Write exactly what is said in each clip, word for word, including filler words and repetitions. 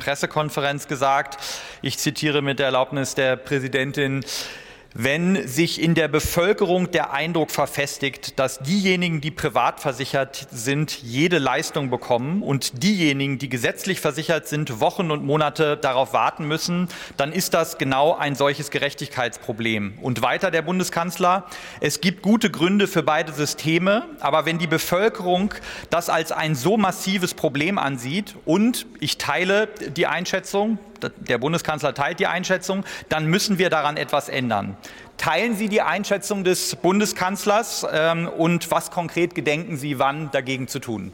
Pressekonferenz gesagt. Ich zitiere mit der Erlaubnis der Präsidentin: Wenn sich in der Bevölkerung der Eindruck verfestigt, dass diejenigen, die privat versichert sind, jede Leistung bekommen und diejenigen, die gesetzlich versichert sind, Wochen und Monate darauf warten müssen, dann ist das genau ein solches Gerechtigkeitsproblem. Und weiter der Bundeskanzler: Es gibt gute Gründe für beide Systeme, aber wenn die Bevölkerung das als ein so massives Problem ansieht, und ich teile die Einschätzung, der Bundeskanzler teilt die Einschätzung, dann müssen wir daran etwas ändern. Teilen Sie die Einschätzung des Bundeskanzlers, ähm, und was konkret gedenken Sie, wann dagegen zu tun?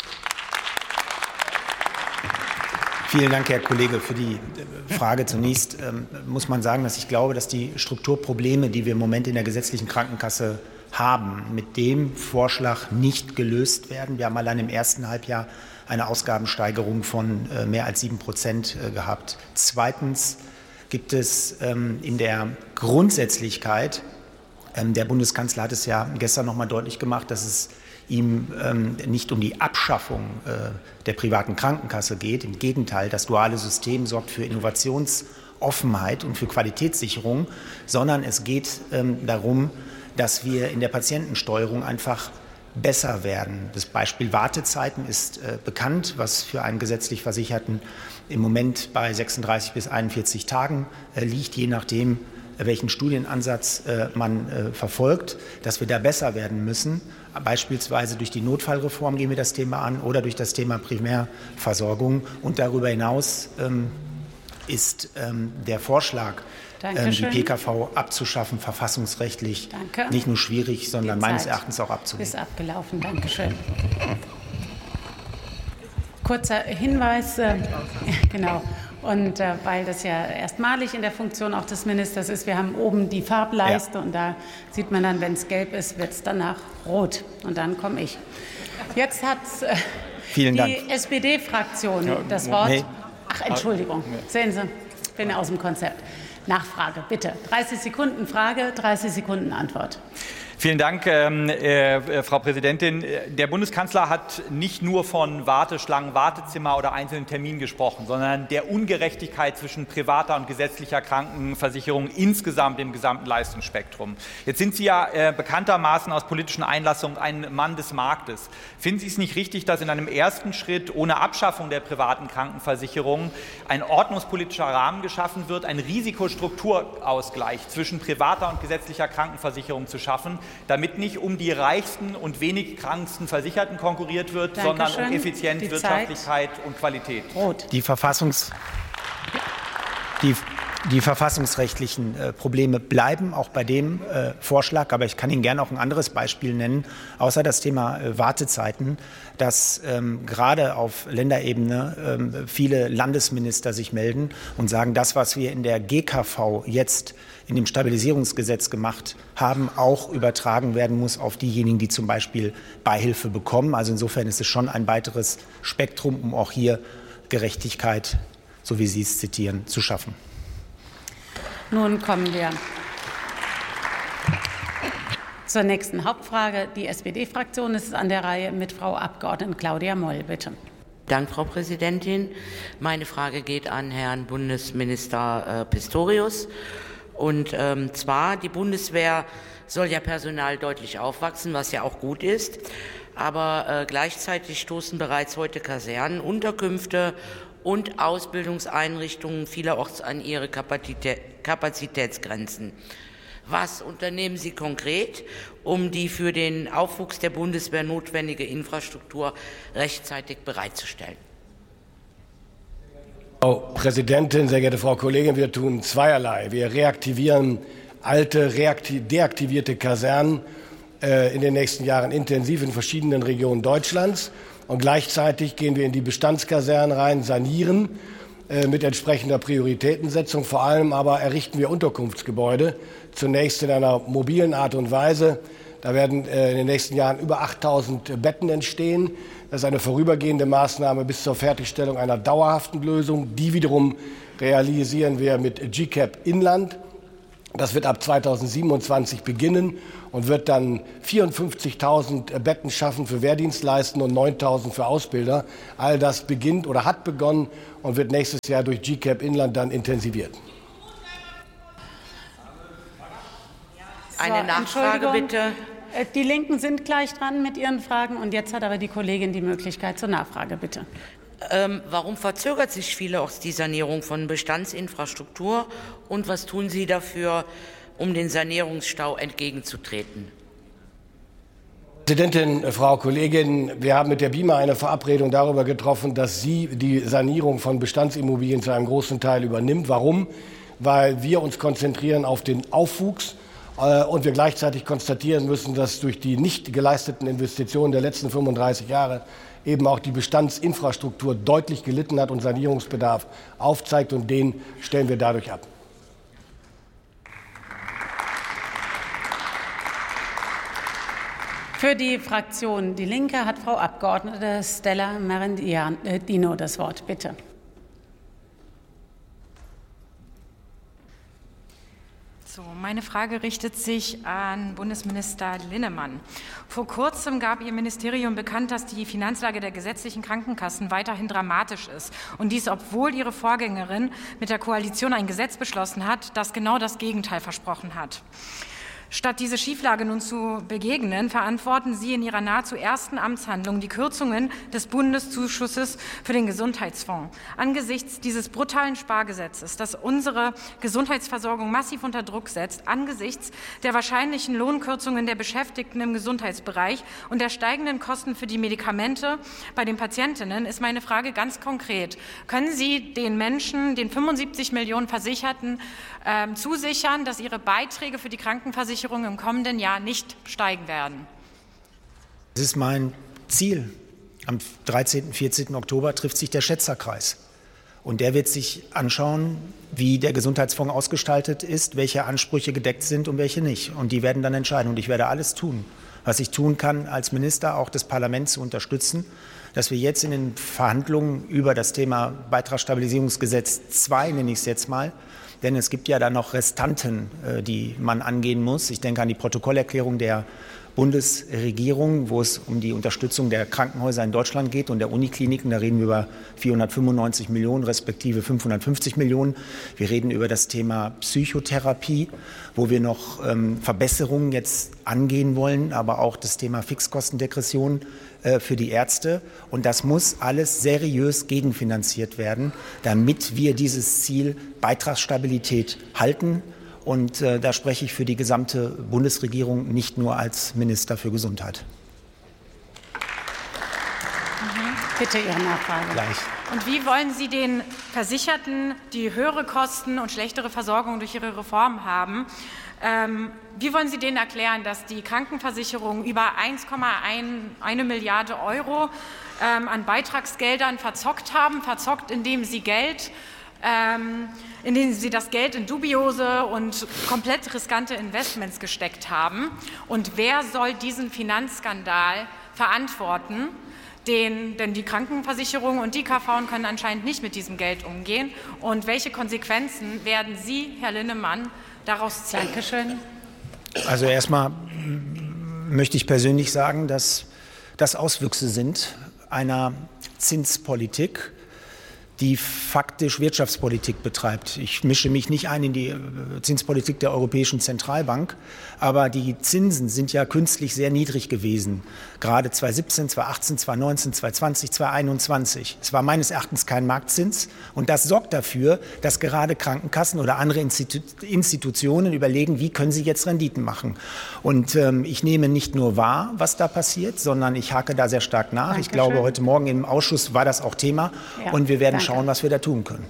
Vielen Dank, Herr Kollege, für die Frage. Zunächst ähm, muss man sagen, dass ich glaube, dass die Strukturprobleme, die wir im Moment in der gesetzlichen Krankenkasse haben, mit dem Vorschlag nicht gelöst werden. Wir haben allein im ersten Halbjahr eine Ausgabensteigerung von äh, mehr als sieben Prozent äh, gehabt. Zweitens gibt es ähm, in der Grundsätzlichkeit, ähm, der Bundeskanzler hat es ja gestern noch mal deutlich gemacht, dass es ihm ähm, nicht um die Abschaffung äh, der privaten Krankenkasse geht. Im Gegenteil, das duale System sorgt für Innovationsoffenheit und für Qualitätssicherung, sondern es geht ähm, darum, dass wir in der Patientensteuerung einfach besser werden. Das Beispiel Wartezeiten ist äh, bekannt, was für einen gesetzlich Versicherten im Moment bei sechsunddreißig bis einundvierzig Tagen äh, liegt, je nachdem, äh, welchen Studienansatz äh, man äh, verfolgt, dass wir da besser werden müssen. Beispielsweise durch die Notfallreform gehen wir das Thema an oder durch das Thema Primärversorgung. Und darüber hinaus ähm, ist ähm, der Vorschlag, ähm, die P K V abzuschaffen, verfassungsrechtlich Danke. nicht nur schwierig, sondern meines Erachtens auch abzulehnen. Ist abgelaufen. Dankeschön. Kurzer Hinweis, äh, genau. Und äh, weil das ja erstmalig in der Funktion auch des Ministers ist, wir haben oben die Farbleiste, ja. Und da sieht man dann, wenn es gelb ist, wird es danach rot. Und dann komme ich. Jetzt hat äh, die Dank. S P D-Fraktion ja, das Wort. Nee. Ach, Entschuldigung. Sehen Sie, ich bin aus dem Konzept. Nachfrage, bitte. dreißig Sekunden Frage, dreißig Sekunden Antwort. Vielen Dank, äh, Frau Präsidentin. Der Bundeskanzler hat nicht nur von Warteschlangen, Wartezimmer oder einzelnen Terminen gesprochen, sondern der Ungerechtigkeit zwischen privater und gesetzlicher Krankenversicherung insgesamt im gesamten Leistungsspektrum. Jetzt sind Sie ja äh, bekanntermaßen aus politischen Einlassungen ein Mann des Marktes. Finden Sie es nicht richtig, dass in einem ersten Schritt ohne Abschaffung der privaten Krankenversicherung ein ordnungspolitischer Rahmen geschaffen wird, ein Risikostrukturausgleich zwischen privater und gesetzlicher Krankenversicherung zu schaffen, damit nicht um die reichsten und wenig kranksten Versicherten konkurriert wird, Dankeschön. sondern um Effizienz, die Wirtschaftlichkeit Zeit. und Qualität? Rot. Die, Verfassungs die, die verfassungsrechtlichen äh, Probleme bleiben auch bei dem äh, Vorschlag, aber ich kann Ihnen gerne auch ein anderes Beispiel nennen, außer das Thema äh, Wartezeiten, dass ähm, gerade auf Länderebene ähm, viele Landesminister sich melden und sagen, das, was wir in der G K V jetzt in dem Stabilisierungsgesetz gemacht haben, auch übertragen werden muss auf diejenigen, die zum Beispiel Beihilfe bekommen. Also insofern ist es schon ein weiteres Spektrum, um auch hier Gerechtigkeit, so wie Sie es zitieren, zu schaffen. Nun kommen wir zur nächsten Hauptfrage. Die S P D-Fraktion ist an der Reihe mit Frau Abgeordneten Claudia Moll. Bitte. Dank, Frau Präsidentin. Meine Frage geht an Herrn Bundesminister äh, Pistorius. Und ähm, zwar, die Bundeswehr soll ja personal deutlich aufwachsen, was ja auch gut ist. Aber äh, gleichzeitig stoßen bereits heute Kasernen, Unterkünfte und Ausbildungseinrichtungen vielerorts an ihre Kapazität, Kapazitätsgrenzen. Was unternehmen Sie konkret, um die für den Aufwuchs der Bundeswehr notwendige Infrastruktur rechtzeitig bereitzustellen? Frau Präsidentin, sehr geehrte Frau Kollegin, wir tun zweierlei. Wir reaktivieren alte, deaktivierte Kasernen äh, in den nächsten Jahren intensiv in verschiedenen Regionen Deutschlands. Und gleichzeitig gehen wir in die Bestandskasernen rein, sanieren äh, mit entsprechender Prioritätensetzung. Vor allem aber errichten wir Unterkunftsgebäude, zunächst in einer mobilen Art und Weise. Da werden äh, in den nächsten Jahren über achttausend Betten entstehen. Das ist eine vorübergehende Maßnahme bis zur Fertigstellung einer dauerhaften Lösung. Die wiederum realisieren wir mit G C A P Inland. Das wird ab zweitausendsiebenundzwanzig beginnen und wird dann vierundfünfzigtausend Betten schaffen für Wehrdienstleistende und neuntausend für Ausbilder. All das beginnt oder hat begonnen und wird nächstes Jahr durch G CAP Inland dann intensiviert. Eine Nachfrage bitte. Die Linken sind gleich dran mit ihren Fragen und jetzt hat aber die Kollegin die Möglichkeit zur Nachfrage, bitte. Ähm, warum verzögert sich vielerorts die Sanierung von Bestandsinfrastruktur und was tun Sie dafür, um den Sanierungsstau entgegenzutreten? Präsidentin, Frau Kollegin, wir haben mit der B I M A eine Verabredung darüber getroffen, dass sie die Sanierung von Bestandsimmobilien zu einem großen Teil übernimmt. Warum? Weil wir uns konzentrieren auf den Aufwuchs äh, und wir gleichzeitig konstatieren müssen, dass durch die nicht geleisteten Investitionen der letzten fünfunddreißig Jahre eben auch die Bestandsinfrastruktur deutlich gelitten hat und Sanierungsbedarf aufzeigt, und den stellen wir dadurch ab. Für die Fraktion Die Linke hat Frau Abgeordnete Stella Merendino das Wort. Bitte. So, meine Frage richtet sich an Bundesminister Linnemann. Vor kurzem gab Ihr Ministerium bekannt, dass die Finanzlage der gesetzlichen Krankenkassen weiterhin dramatisch ist. Und dies, obwohl Ihre Vorgängerin mit der Koalition ein Gesetz beschlossen hat, das genau das Gegenteil versprochen hat. Statt diese Schieflage nun zu begegnen, verantworten Sie in Ihrer nahezu ersten Amtshandlung die Kürzungen des Bundeszuschusses für den Gesundheitsfonds. Angesichts dieses brutalen Spargesetzes, das unsere Gesundheitsversorgung massiv unter Druck setzt, angesichts der wahrscheinlichen Lohnkürzungen der Beschäftigten im Gesundheitsbereich und der steigenden Kosten für die Medikamente bei den Patientinnen, ist meine Frage ganz konkret. Können Sie den Menschen, den fünfundsiebzig Millionen Versicherten, äh, zusichern, dass ihre Beiträge für die Krankenversicherung im kommenden Jahr nicht steigen werden? Das ist mein Ziel. Am dreizehnten, vierzehnten Oktober trifft sich der Schätzerkreis. Und der wird sich anschauen, wie der Gesundheitsfonds ausgestaltet ist, welche Ansprüche gedeckt sind und welche nicht. Und die werden dann entscheiden. Und ich werde alles tun, was ich tun kann, als Minister auch das Parlament zu unterstützen, dass wir jetzt in den Verhandlungen über das Thema Beitragsstabilisierungsgesetz zwei, nenne ich es jetzt mal, denn es gibt ja da noch Restanten, die man angehen muss. Ich denke an die Protokollerklärung der Bundesregierung, wo es um die Unterstützung der Krankenhäuser in Deutschland geht und der Unikliniken. Da reden wir über vierhundertfünfundneunzig Millionen respektive fünfhundertfünfzig Millionen. Wir reden über das Thema Psychotherapie, wo wir noch ähm, Verbesserungen jetzt angehen wollen, aber auch das Thema Fixkostendegression äh, für die Ärzte. Und das muss alles seriös gegenfinanziert werden, damit wir dieses Ziel Beitragsstabilität halten. Und äh, da spreche ich für die gesamte Bundesregierung, nicht nur als Minister für Gesundheit. Mhm. Bitte Ihre Nachfrage. Gleich. Und wie wollen Sie den Versicherten, die höhere Kosten und schlechtere Versorgung durch Ihre Reform haben, ähm, wie wollen Sie denen erklären, dass die Krankenversicherung über eins Komma eins Milliarde Euro ähm, an Beitragsgeldern verzockt haben, verzockt, indem sie Geld Ähm, in denen sie das Geld in dubiose und komplett riskante Investments gesteckt haben? Und wer soll diesen Finanzskandal verantworten? Den, denn die Krankenversicherung und die K V können anscheinend nicht mit diesem Geld umgehen. Und welche Konsequenzen werden Sie, Herr Linnemann, daraus ziehen? Dankeschön. Also erstmal möchte ich persönlich sagen, dass das Auswüchse sind einer Zinspolitik, die faktisch Wirtschaftspolitik betreibt. Ich mische mich nicht ein in die Zinspolitik der Europäischen Zentralbank, aber die Zinsen sind ja künstlich sehr niedrig gewesen. Gerade zweitausendsiebzehn, zweitausendachtzehn, zweitausendneunzehn, zweitausendzwanzig, zweitausendeinundzwanzig. Es war meines Erachtens kein Marktzins und das sorgt dafür, dass gerade Krankenkassen oder andere Institu Institutionen überlegen, wie können sie jetzt Renditen machen. Und ähm, ich nehme nicht nur wahr, was da passiert, sondern ich hake da sehr stark nach. Dankeschön. Ich glaube, heute Morgen im Ausschuss war das auch Thema ja, und wir werden danke. schauen, was wir da tun können.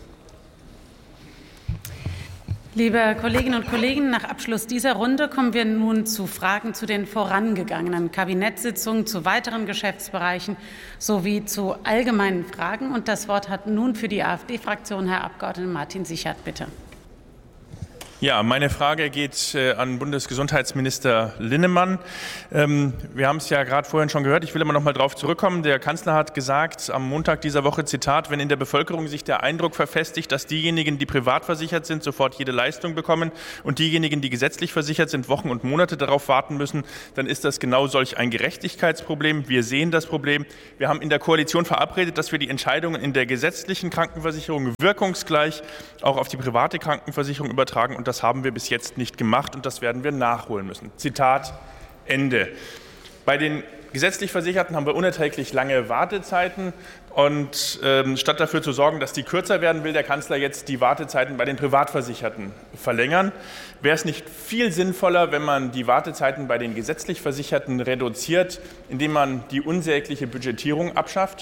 Liebe Kolleginnen und Kollegen, nach Abschluss dieser Runde kommen wir nun zu Fragen zu den vorangegangenen Kabinettssitzungen, zu weiteren Geschäftsbereichen sowie zu allgemeinen Fragen. Und das Wort hat nun für die AfD-Fraktion Herr Abgeordneter Martin Sichert, bitte. Ja, meine Frage geht äh, an Bundesgesundheitsminister Linnemann. Ähm, wir haben es ja gerade vorhin schon gehört, ich will immer noch mal darauf zurückkommen. Der Kanzler hat gesagt am Montag dieser Woche, Zitat, wenn in der Bevölkerung sich der Eindruck verfestigt, dass diejenigen, die privat versichert sind, sofort jede Leistung bekommen und diejenigen, die gesetzlich versichert sind, Wochen und Monate darauf warten müssen, dann ist das genau solch ein Gerechtigkeitsproblem. Wir sehen das Problem. Wir haben in der Koalition verabredet, dass wir die Entscheidungen in der gesetzlichen Krankenversicherung wirkungsgleich auch auf die private Krankenversicherung übertragen. Und das haben wir bis jetzt nicht gemacht und das werden wir nachholen müssen. Zitat Ende. Bei den gesetzlich Versicherten haben wir unerträglich lange Wartezeiten und ähm, statt dafür zu sorgen, dass die kürzer werden, will der Kanzler jetzt die Wartezeiten bei den Privatversicherten verlängern. Wäre es nicht viel sinnvoller, wenn man die Wartezeiten bei den gesetzlich Versicherten reduziert, indem man die unsägliche Budgetierung abschafft?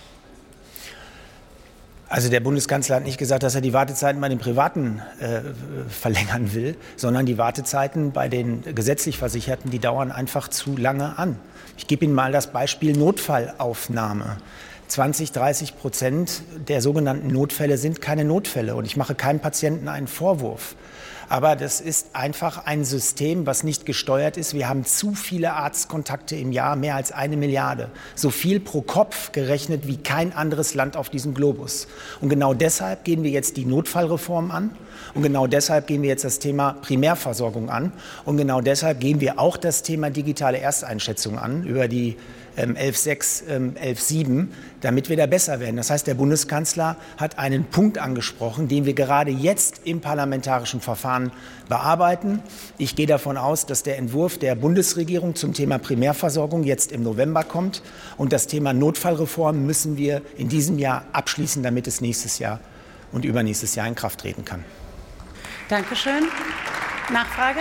Also der Bundeskanzler hat nicht gesagt, dass er die Wartezeiten bei den Privaten äh, verlängern will, sondern die Wartezeiten bei den gesetzlich Versicherten, die dauern einfach zu lange an. Ich gebe Ihnen mal das Beispiel Notfallaufnahme. zwanzig, dreißig Prozent der sogenannten Notfälle sind keine Notfälle und ich mache keinem Patienten einen Vorwurf. Aber das ist einfach ein System, was nicht gesteuert ist. Wir haben zu viele Arztkontakte im Jahr, mehr als eine Milliarde. So viel pro Kopf gerechnet wie kein anderes Land auf diesem Globus. Und genau deshalb gehen wir jetzt die Notfallreform an. Und genau deshalb gehen wir jetzt das Thema Primärversorgung an. Und genau deshalb gehen wir auch das Thema digitale Ersteinschätzung an über die elf Komma sechs, elf Komma sieben, damit wir da besser werden. Das heißt, der Bundeskanzler hat einen Punkt angesprochen, den wir gerade jetzt im parlamentarischen Verfahren bearbeiten. Ich gehe davon aus, dass der Entwurf der Bundesregierung zum Thema Primärversorgung jetzt im November kommt. Und das Thema Notfallreform müssen wir in diesem Jahr abschließen, damit es nächstes Jahr und übernächstes Jahr in Kraft treten kann. Dankeschön. Nachfrage?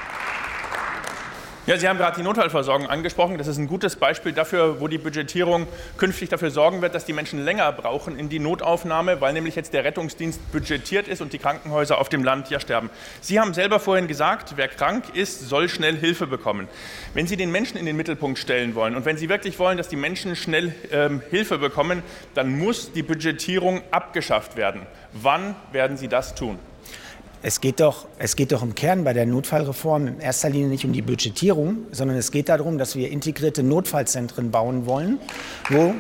Ja, Sie haben gerade die Notfallversorgung angesprochen. Das ist ein gutes Beispiel dafür, wo die Budgetierung künftig dafür sorgen wird, dass die Menschen länger brauchen in die Notaufnahme, weil nämlich jetzt der Rettungsdienst budgetiert ist und die Krankenhäuser auf dem Land ja sterben. Sie haben selber vorhin gesagt, wer krank ist, soll schnell Hilfe bekommen. Wenn Sie den Menschen in den Mittelpunkt stellen wollen und wenn Sie wirklich wollen, dass die Menschen schnell ähm, Hilfe bekommen, dann muss die Budgetierung abgeschafft werden. Wann werden Sie das tun? Es geht doch, es geht doch im Kern bei der Notfallreform in erster Linie nicht um die Budgetierung, sondern es geht darum, dass wir integrierte Notfallzentren bauen wollen, wo,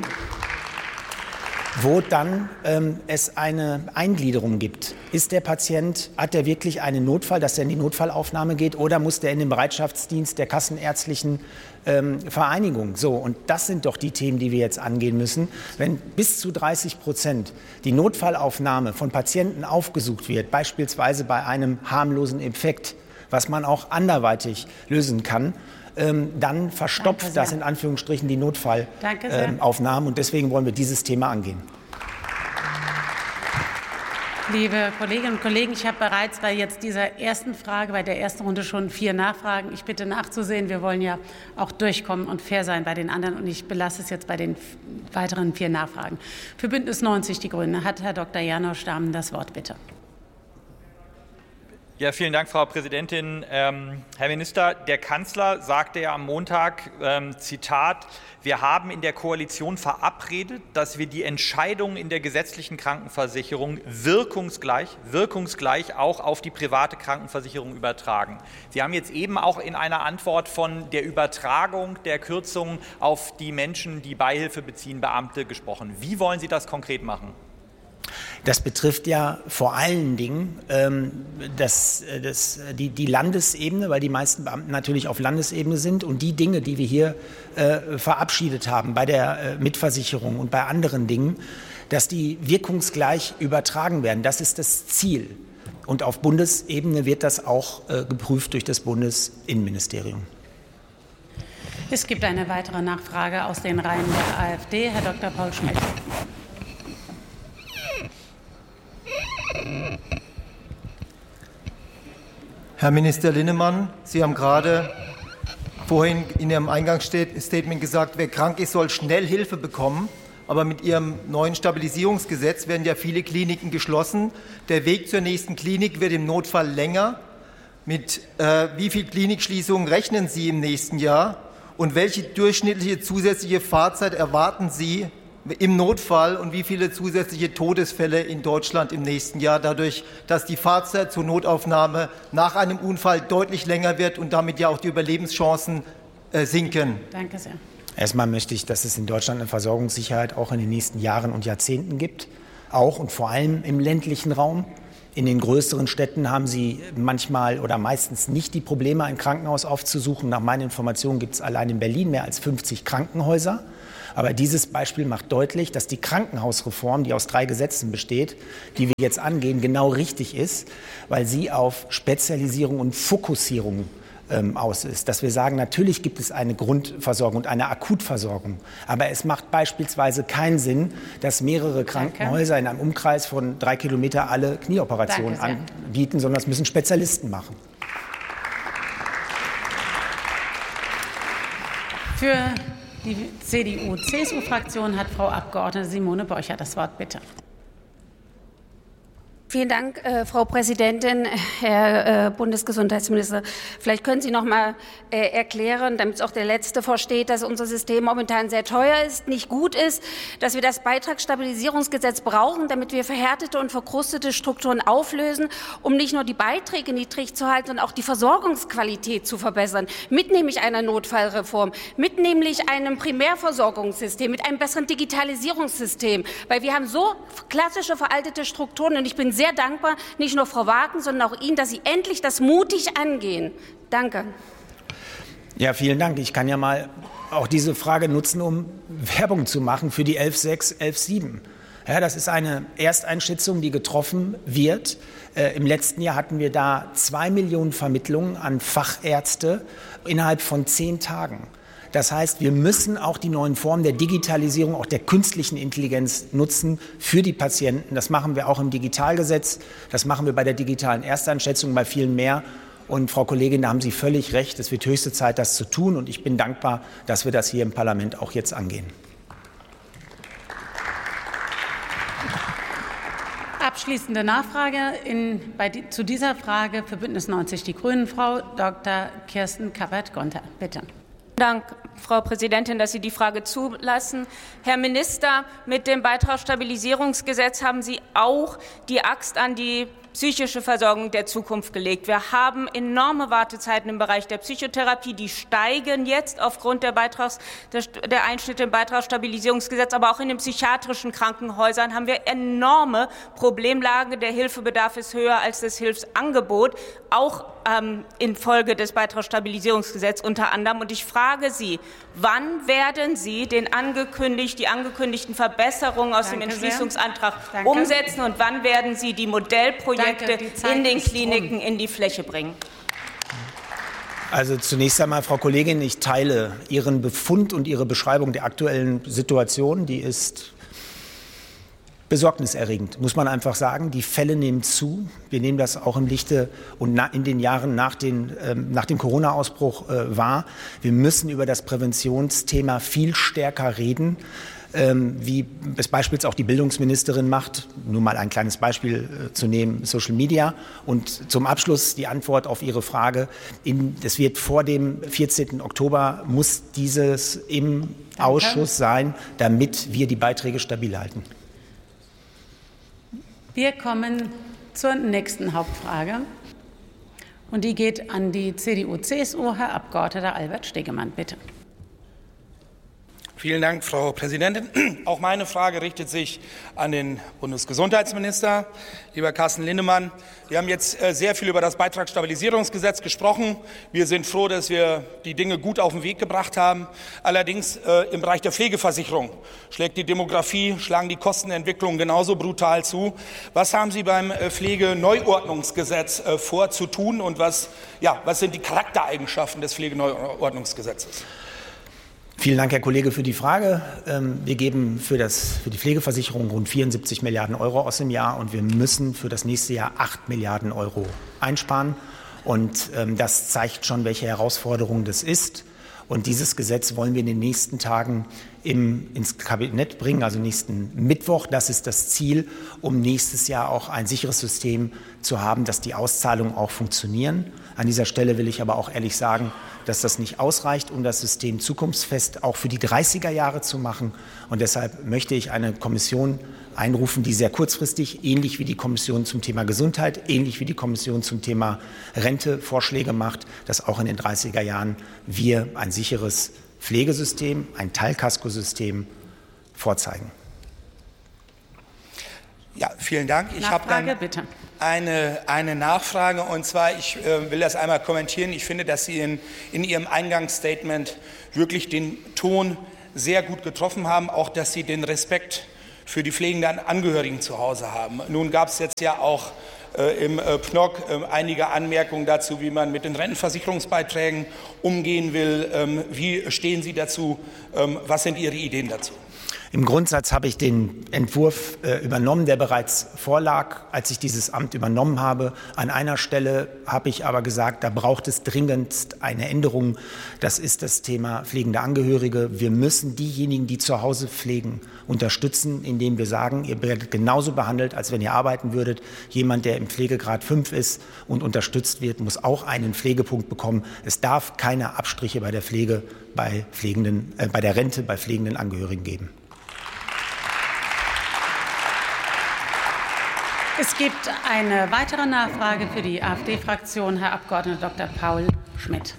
wo dann ähm, es eine Eingliederung gibt. Ist der Patient, hat er wirklich einen Notfall, dass er in die Notfallaufnahme geht, oder muss der in den Bereitschaftsdienst der kassenärztlichen ähm, Vereinigung? So, und das sind doch die Themen, die wir jetzt angehen müssen. Wenn bis zu dreißig Prozent die Notfallaufnahme von Patienten aufgesucht wird, beispielsweise bei einem harmlosen Infekt, was man auch anderweitig lösen kann, ähm, dann verstopft das in Anführungsstrichen die Notfallaufnahmen. Ähm, und deswegen wollen wir dieses Thema angehen. Liebe Kolleginnen und Kollegen, ich habe bereits bei jetzt dieser ersten Frage, bei der ersten Runde schon vier Nachfragen. Ich bitte nachzusehen. Wir wollen ja auch durchkommen und fair sein bei den anderen. Und ich belasse es jetzt bei den weiteren vier Nachfragen. Für Bündnis neunzig Die Grünen hat Herr Doktor Janosch Dahmen das Wort, bitte. Ja, vielen Dank, Frau Präsidentin. Ähm, Herr Minister, der Kanzler sagte ja am Montag, ähm, Zitat, wir haben in der Koalition verabredet, dass wir die Entscheidungen in der gesetzlichen Krankenversicherung wirkungsgleich, wirkungsgleich auch auf die private Krankenversicherung übertragen. Sie haben jetzt eben auch in einer Antwort von der Übertragung der Kürzungen auf die Menschen, die Beihilfe beziehen, Beamte, gesprochen. Wie wollen Sie das konkret machen? Das betrifft ja vor allen Dingen ähm, das, das, die, die Landesebene, weil die meisten Beamten natürlich auf Landesebene sind. Und die Dinge, die wir hier äh, verabschiedet haben bei der äh, Mitversicherung und bei anderen Dingen, dass die wirkungsgleich übertragen werden. Das ist das Ziel. Und auf Bundesebene wird das auch äh, geprüft durch das Bundesinnenministerium. Es gibt eine weitere Nachfrage aus den Reihen der AfD. Herr Doktor Paul Schmidt. Herr Minister Linnemann, Sie haben gerade vorhin in Ihrem Eingangsstatement gesagt, wer krank ist, soll schnell Hilfe bekommen. Aber mit Ihrem neuen Stabilisierungsgesetz werden ja viele Kliniken geschlossen. Der Weg zur nächsten Klinik wird im Notfall länger. Mit äh, wie viel Klinikschließungen rechnen Sie im nächsten Jahr? Und welche durchschnittliche zusätzliche Fahrzeit erwarten Sie im Notfall und wie viele zusätzliche Todesfälle in Deutschland im nächsten Jahr dadurch, dass die Fahrzeit zur Notaufnahme nach einem Unfall deutlich länger wird und damit ja auch die Überlebenschancen äh, sinken. Danke sehr. Erstmal möchte ich, dass es in Deutschland eine Versorgungssicherheit auch in den nächsten Jahren und Jahrzehnten gibt, auch und vor allem im ländlichen Raum. In den größeren Städten haben Sie manchmal oder meistens nicht die Probleme, ein Krankenhaus aufzusuchen. Nach meinen Informationen gibt es allein in Berlin mehr als fünfzig Krankenhäuser. Aber dieses Beispiel macht deutlich, dass die Krankenhausreform, die aus drei Gesetzen besteht, die wir jetzt angehen, genau richtig ist, weil sie auf Spezialisierung und Fokussierung ähm, aus ist. Dass wir sagen, natürlich gibt es eine Grundversorgung und eine Akutversorgung. Aber es macht beispielsweise keinen Sinn, dass mehrere Krankenhäuser in einem Umkreis von drei Kilometer alle Knieoperationen anbieten, sondern das müssen Spezialisten machen. Für die C D U-C S U-Fraktion hat Frau Abgeordnete Simone Borcher das Wort, bitte. Vielen Dank, äh, Frau Präsidentin, Herr äh, Bundesgesundheitsminister. Vielleicht können Sie noch mal äh, erklären, damit es auch der Letzte versteht, dass unser System momentan sehr teuer ist, nicht gut ist, dass wir das Beitragsstabilisierungsgesetz brauchen, damit wir verhärtete und verkrustete Strukturen auflösen, um nicht nur die Beiträge niedrig zu halten, sondern auch die Versorgungsqualität zu verbessern, mit nämlich einer Notfallreform, mit nämlich einem Primärversorgungssystem, mit einem besseren Digitalisierungssystem, weil wir haben so klassische veraltete Strukturen und ich bin sehr sehr dankbar, nicht nur Frau Wagen, sondern auch Ihnen, dass Sie endlich das mutig angehen. Danke. Ja, vielen Dank. Ich kann ja mal auch diese Frage nutzen, um Werbung zu machen für die elf sechs, elf sieben. Ja, das ist eine Ersteinschätzung, die getroffen wird. Äh, Im letzten Jahr hatten wir da zwei Millionen Vermittlungen an Fachärzte innerhalb von zehn Tagen. Das heißt, wir müssen auch die neuen Formen der Digitalisierung, auch der künstlichen Intelligenz nutzen für die Patienten. Das machen wir auch im Digitalgesetz. Das machen wir bei der digitalen Ersteinschätzung, bei vielen mehr. Und Frau Kollegin, da haben Sie völlig recht. Es wird höchste Zeit, das zu tun. Und ich bin dankbar, dass wir das hier im Parlament auch jetzt angehen. Abschließende Nachfrage in, bei, zu dieser Frage für Bündnis neunzig Die Grünen, Frau Doktor Kirsten Kappert-Gonter. Bitte. Dank, Frau Präsidentin, dass Sie die Frage zulassen. Herr Minister, mit dem Beitragsstabilisierungsgesetz haben Sie auch die Axt an die psychische Versorgung der Zukunft gelegt. Wir haben enorme Wartezeiten im Bereich der Psychotherapie, die steigen jetzt aufgrund der, Beitrags, der, der Einschnitte im Beitragsstabilisierungsgesetz, aber auch in den psychiatrischen Krankenhäusern haben wir enorme Problemlagen. Der Hilfebedarf ist höher als das Hilfsangebot, auch ähm, infolge des Beitragsstabilisierungsgesetzes unter anderem. Und ich frage Sie, wann werden Sie den angekündigt, die angekündigten Verbesserungen aus Danke dem Entschließungsantrag umsetzen und wann werden Sie die Modellprojekte Danke, die in den Kliniken in die Fläche bringen? Also zunächst einmal, Frau Kollegin, ich teile Ihren Befund und Ihre Beschreibung der aktuellen Situation. Die ist besorgniserregend, muss man einfach sagen. Die Fälle nehmen zu. Wir nehmen das auch im Lichte und in den Jahren nach, den, ähm, nach dem Corona-Ausbruch äh, wahr. Wir müssen über das Präventionsthema viel stärker reden, ähm, wie es beispielsweise auch die Bildungsministerin macht. Nur mal ein kleines Beispiel äh, zu nehmen, Social Media. Und zum Abschluss die Antwort auf Ihre Frage. In, das wird vor dem vierzehnten Oktober, muss dieses im Danke. Ausschuss sein, damit wir die Beiträge stabil halten. Wir kommen zur nächsten Hauptfrage. Und die geht an die C D U-C S U, Herr Abgeordneter Albert Stegemann, bitte. Vielen Dank, Frau Präsidentin. Auch meine Frage richtet sich an den Bundesgesundheitsminister, lieber Carsten Linnemann. Wir haben jetzt sehr viel über das Beitragsstabilisierungsgesetz gesprochen. Wir sind froh, dass wir die Dinge gut auf den Weg gebracht haben. Allerdings äh, im Bereich der Pflegeversicherung schlägt die Demografie, schlagen die Kostenentwicklungen genauso brutal zu. Was haben Sie beim Pflegeneuordnungsgesetz äh, vor zu tun und was, ja, was sind die Charaktereigenschaften des Pflegeneuordnungsgesetzes? Vielen Dank, Herr Kollege, für die Frage. Wir geben für, das, für die Pflegeversicherung rund vierundsiebzig Milliarden Euro aus im Jahr und wir müssen für das nächste Jahr acht Milliarden Euro einsparen. Und das zeigt schon, welche Herausforderung das ist. Und dieses Gesetz wollen wir in den nächsten Tagen im, ins Kabinett bringen, also nächsten Mittwoch. Das ist das Ziel, um nächstes Jahr auch ein sicheres System zu haben, dass die Auszahlungen auch funktionieren. An dieser Stelle will ich aber auch ehrlich sagen, dass das nicht ausreicht, um das System zukunftsfest auch für die dreißiger Jahre zu machen. Und deshalb möchte ich eine Kommission einrufen, die sehr kurzfristig, ähnlich wie die Kommission zum Thema Gesundheit, ähnlich wie die Kommission zum Thema Rente Vorschläge macht, dass auch in den dreißiger Jahren wir ein sicheres Pflegesystem, ein Teilkaskosystem vorzeigen. Ja, vielen Dank. Ich habe dann bitte. Eine, eine Nachfrage, und zwar, ich äh, will das einmal kommentieren. Ich finde, dass Sie in, in Ihrem Eingangsstatement wirklich den Ton sehr gut getroffen haben, auch dass Sie den Respekt für die pflegenden Angehörigen zu Hause haben. Nun gab es jetzt ja auch äh, im äh, P N O K äh, einige Anmerkungen dazu, wie man mit den Rentenversicherungsbeiträgen umgehen will. Ähm, wie stehen Sie dazu? Ähm, was sind Ihre Ideen dazu? Im Grundsatz habe ich den Entwurf äh, übernommen, der bereits vorlag, als ich dieses Amt übernommen habe. An einer Stelle habe ich aber gesagt, da braucht es dringendst eine Änderung. Das ist das Thema pflegende Angehörige. Wir müssen diejenigen, die zu Hause pflegen, unterstützen, indem wir sagen, ihr werdet genauso behandelt, als wenn ihr arbeiten würdet. Jemand, der im Pflegegrad fünf ist und unterstützt wird, muss auch einen Pflegepunkt bekommen. Es darf keine Abstriche bei der Pflege, bei, pflegenden, äh, bei der Rente bei pflegenden Angehörigen geben. Es gibt eine weitere Nachfrage für die AfD-Fraktion, Herr Abgeordneter Doktor Paul Schmidt.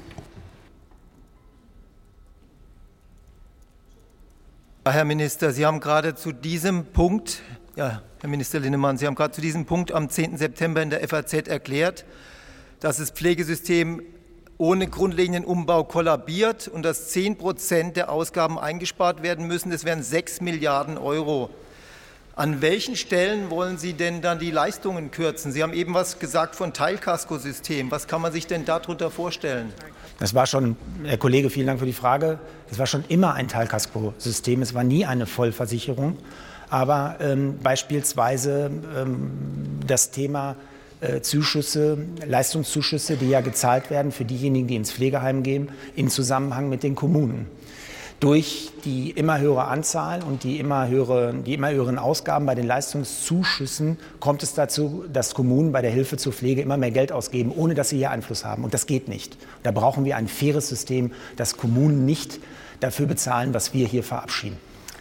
Herr Minister, Sie haben gerade zu diesem Punkt, ja, Herr Minister Linnemann, Sie haben gerade zu diesem Punkt am zehnten September in der F A Z erklärt, dass das Pflegesystem ohne grundlegenden Umbau kollabiert und dass zehn Prozent der Ausgaben eingespart werden müssen. Das wären sechs Milliarden Euro. An welchen Stellen wollen Sie denn dann die Leistungen kürzen? Sie haben eben was gesagt von Teilkaskosystem. Was kann man sich denn darunter vorstellen? Das war schon, Herr Kollege, vielen Dank für die Frage. Es war schon immer ein Teilkaskosystem. Es war nie eine Vollversicherung. Aber ähm, beispielsweise ähm, das Thema äh, Zuschüsse, Leistungszuschüsse, die ja gezahlt werden für diejenigen, die ins Pflegeheim gehen, in Zusammenhang mit den Kommunen. Durch die immer höhere Anzahl und die immer, höhere, die immer höheren Ausgaben bei den Leistungszuschüssen kommt es dazu, dass Kommunen bei der Hilfe zur Pflege immer mehr Geld ausgeben, ohne dass sie hier Einfluss haben. Und das geht nicht. Da brauchen wir ein faires System, dass Kommunen nicht dafür bezahlen, was wir hier verabschieden.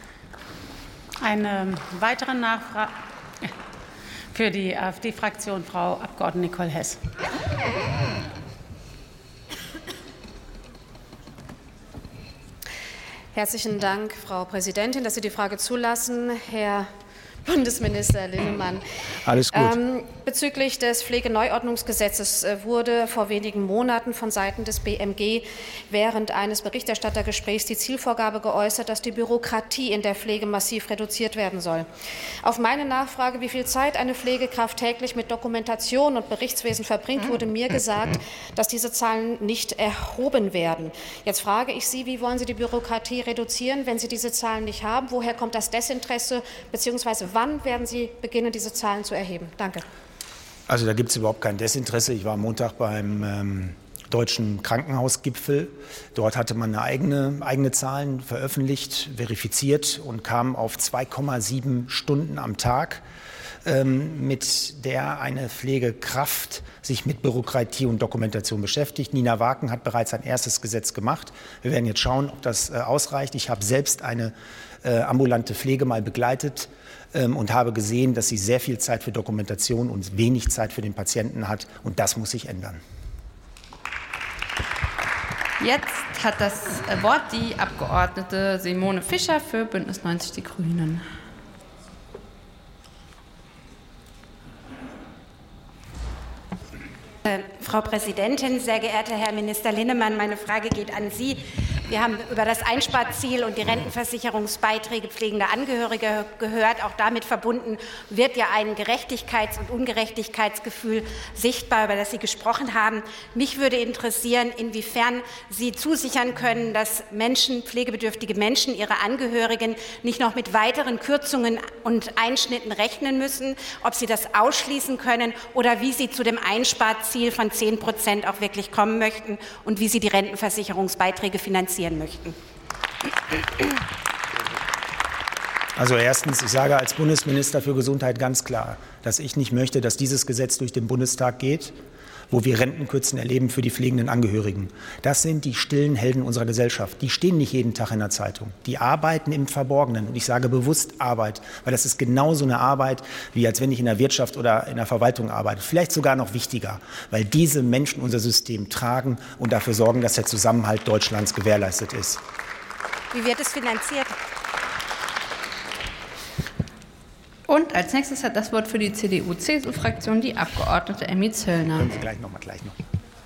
Eine weitere Nachfrage für die AfD-Fraktion, Frau Abgeordnete Nicole Hess. Herzlichen Dank, Frau Präsidentin, dass Sie die Frage zulassen. Herr Bundesminister Linnemann. Alles gut. Ähm, bezüglich des Pflegeneuordnungsgesetzes äh, wurde vor wenigen Monaten von Seiten des B M G während eines Berichterstattergesprächs die Zielvorgabe geäußert, dass die Bürokratie in der Pflege massiv reduziert werden soll. Auf meine Nachfrage, wie viel Zeit eine Pflegekraft täglich mit Dokumentation und Berichtswesen verbringt, wurde mir gesagt, dass diese Zahlen nicht erhoben werden. Jetzt frage ich Sie, wie wollen Sie die Bürokratie reduzieren, wenn Sie diese Zahlen nicht haben? Woher kommt das Desinteresse, beziehungsweise wann werden Sie beginnen, diese Zahlen zu erheben? Danke. Also da gibt es überhaupt kein Desinteresse. Ich war am Montag beim ähm, Deutschen Krankenhausgipfel. Dort hatte man eine eigene, eigene Zahlen veröffentlicht, verifiziert und kam auf zwei Komma sieben Stunden am Tag, ähm, mit der eine Pflegekraft sich mit Bürokratie und Dokumentation beschäftigt. Nina Waken hat bereits ein erstes Gesetz gemacht. Wir werden jetzt schauen, ob das äh, ausreicht. Ich habe selbst eine äh, ambulante Pflege mal begleitet und habe gesehen, dass sie sehr viel Zeit für Dokumentation und wenig Zeit für den Patienten hat. Und das muss sich ändern. Jetzt hat das Wort die Abgeordnete Simone Fischer für Bündnis neunzig Die Grünen. Äh, Frau Präsidentin, sehr geehrter Herr Minister Linnemann, meine Frage geht an Sie. Wir haben über das Einsparziel und die Rentenversicherungsbeiträge pflegender Angehörige gehört. Auch damit verbunden wird ja ein Gerechtigkeits- und Ungerechtigkeitsgefühl sichtbar, über das Sie gesprochen haben. Mich würde interessieren, inwiefern Sie zusichern können, dass Menschen, pflegebedürftige Menschen, ihre Angehörigen nicht noch mit weiteren Kürzungen und Einschnitten rechnen müssen, ob Sie das ausschließen können oder wie Sie zu dem Einsparziel von zehn Prozent auch wirklich kommen möchten und wie Sie die Rentenversicherungsbeiträge finanzieren möchten. Also erstens, ich sage als Bundesminister für Gesundheit ganz klar, dass ich nicht möchte, dass dieses Gesetz durch den Bundestag geht, wo wir Rentenkürzen erleben für die pflegenden Angehörigen. Das sind die stillen Helden unserer Gesellschaft. Die stehen nicht jeden Tag in der Zeitung. Die arbeiten im Verborgenen. Und ich sage bewusst Arbeit, weil das ist genauso eine Arbeit, wie als wenn ich in der Wirtschaft oder in der Verwaltung arbeite. Vielleicht sogar noch wichtiger, weil diese Menschen unser System tragen und dafür sorgen, dass der Zusammenhalt Deutschlands gewährleistet ist. Wie wird es finanziert? Und als nächstes hat das Wort für die C D U C S U-Fraktion die Abgeordnete Emmy Zöllner. Können Sie gleich noch mal, gleich noch.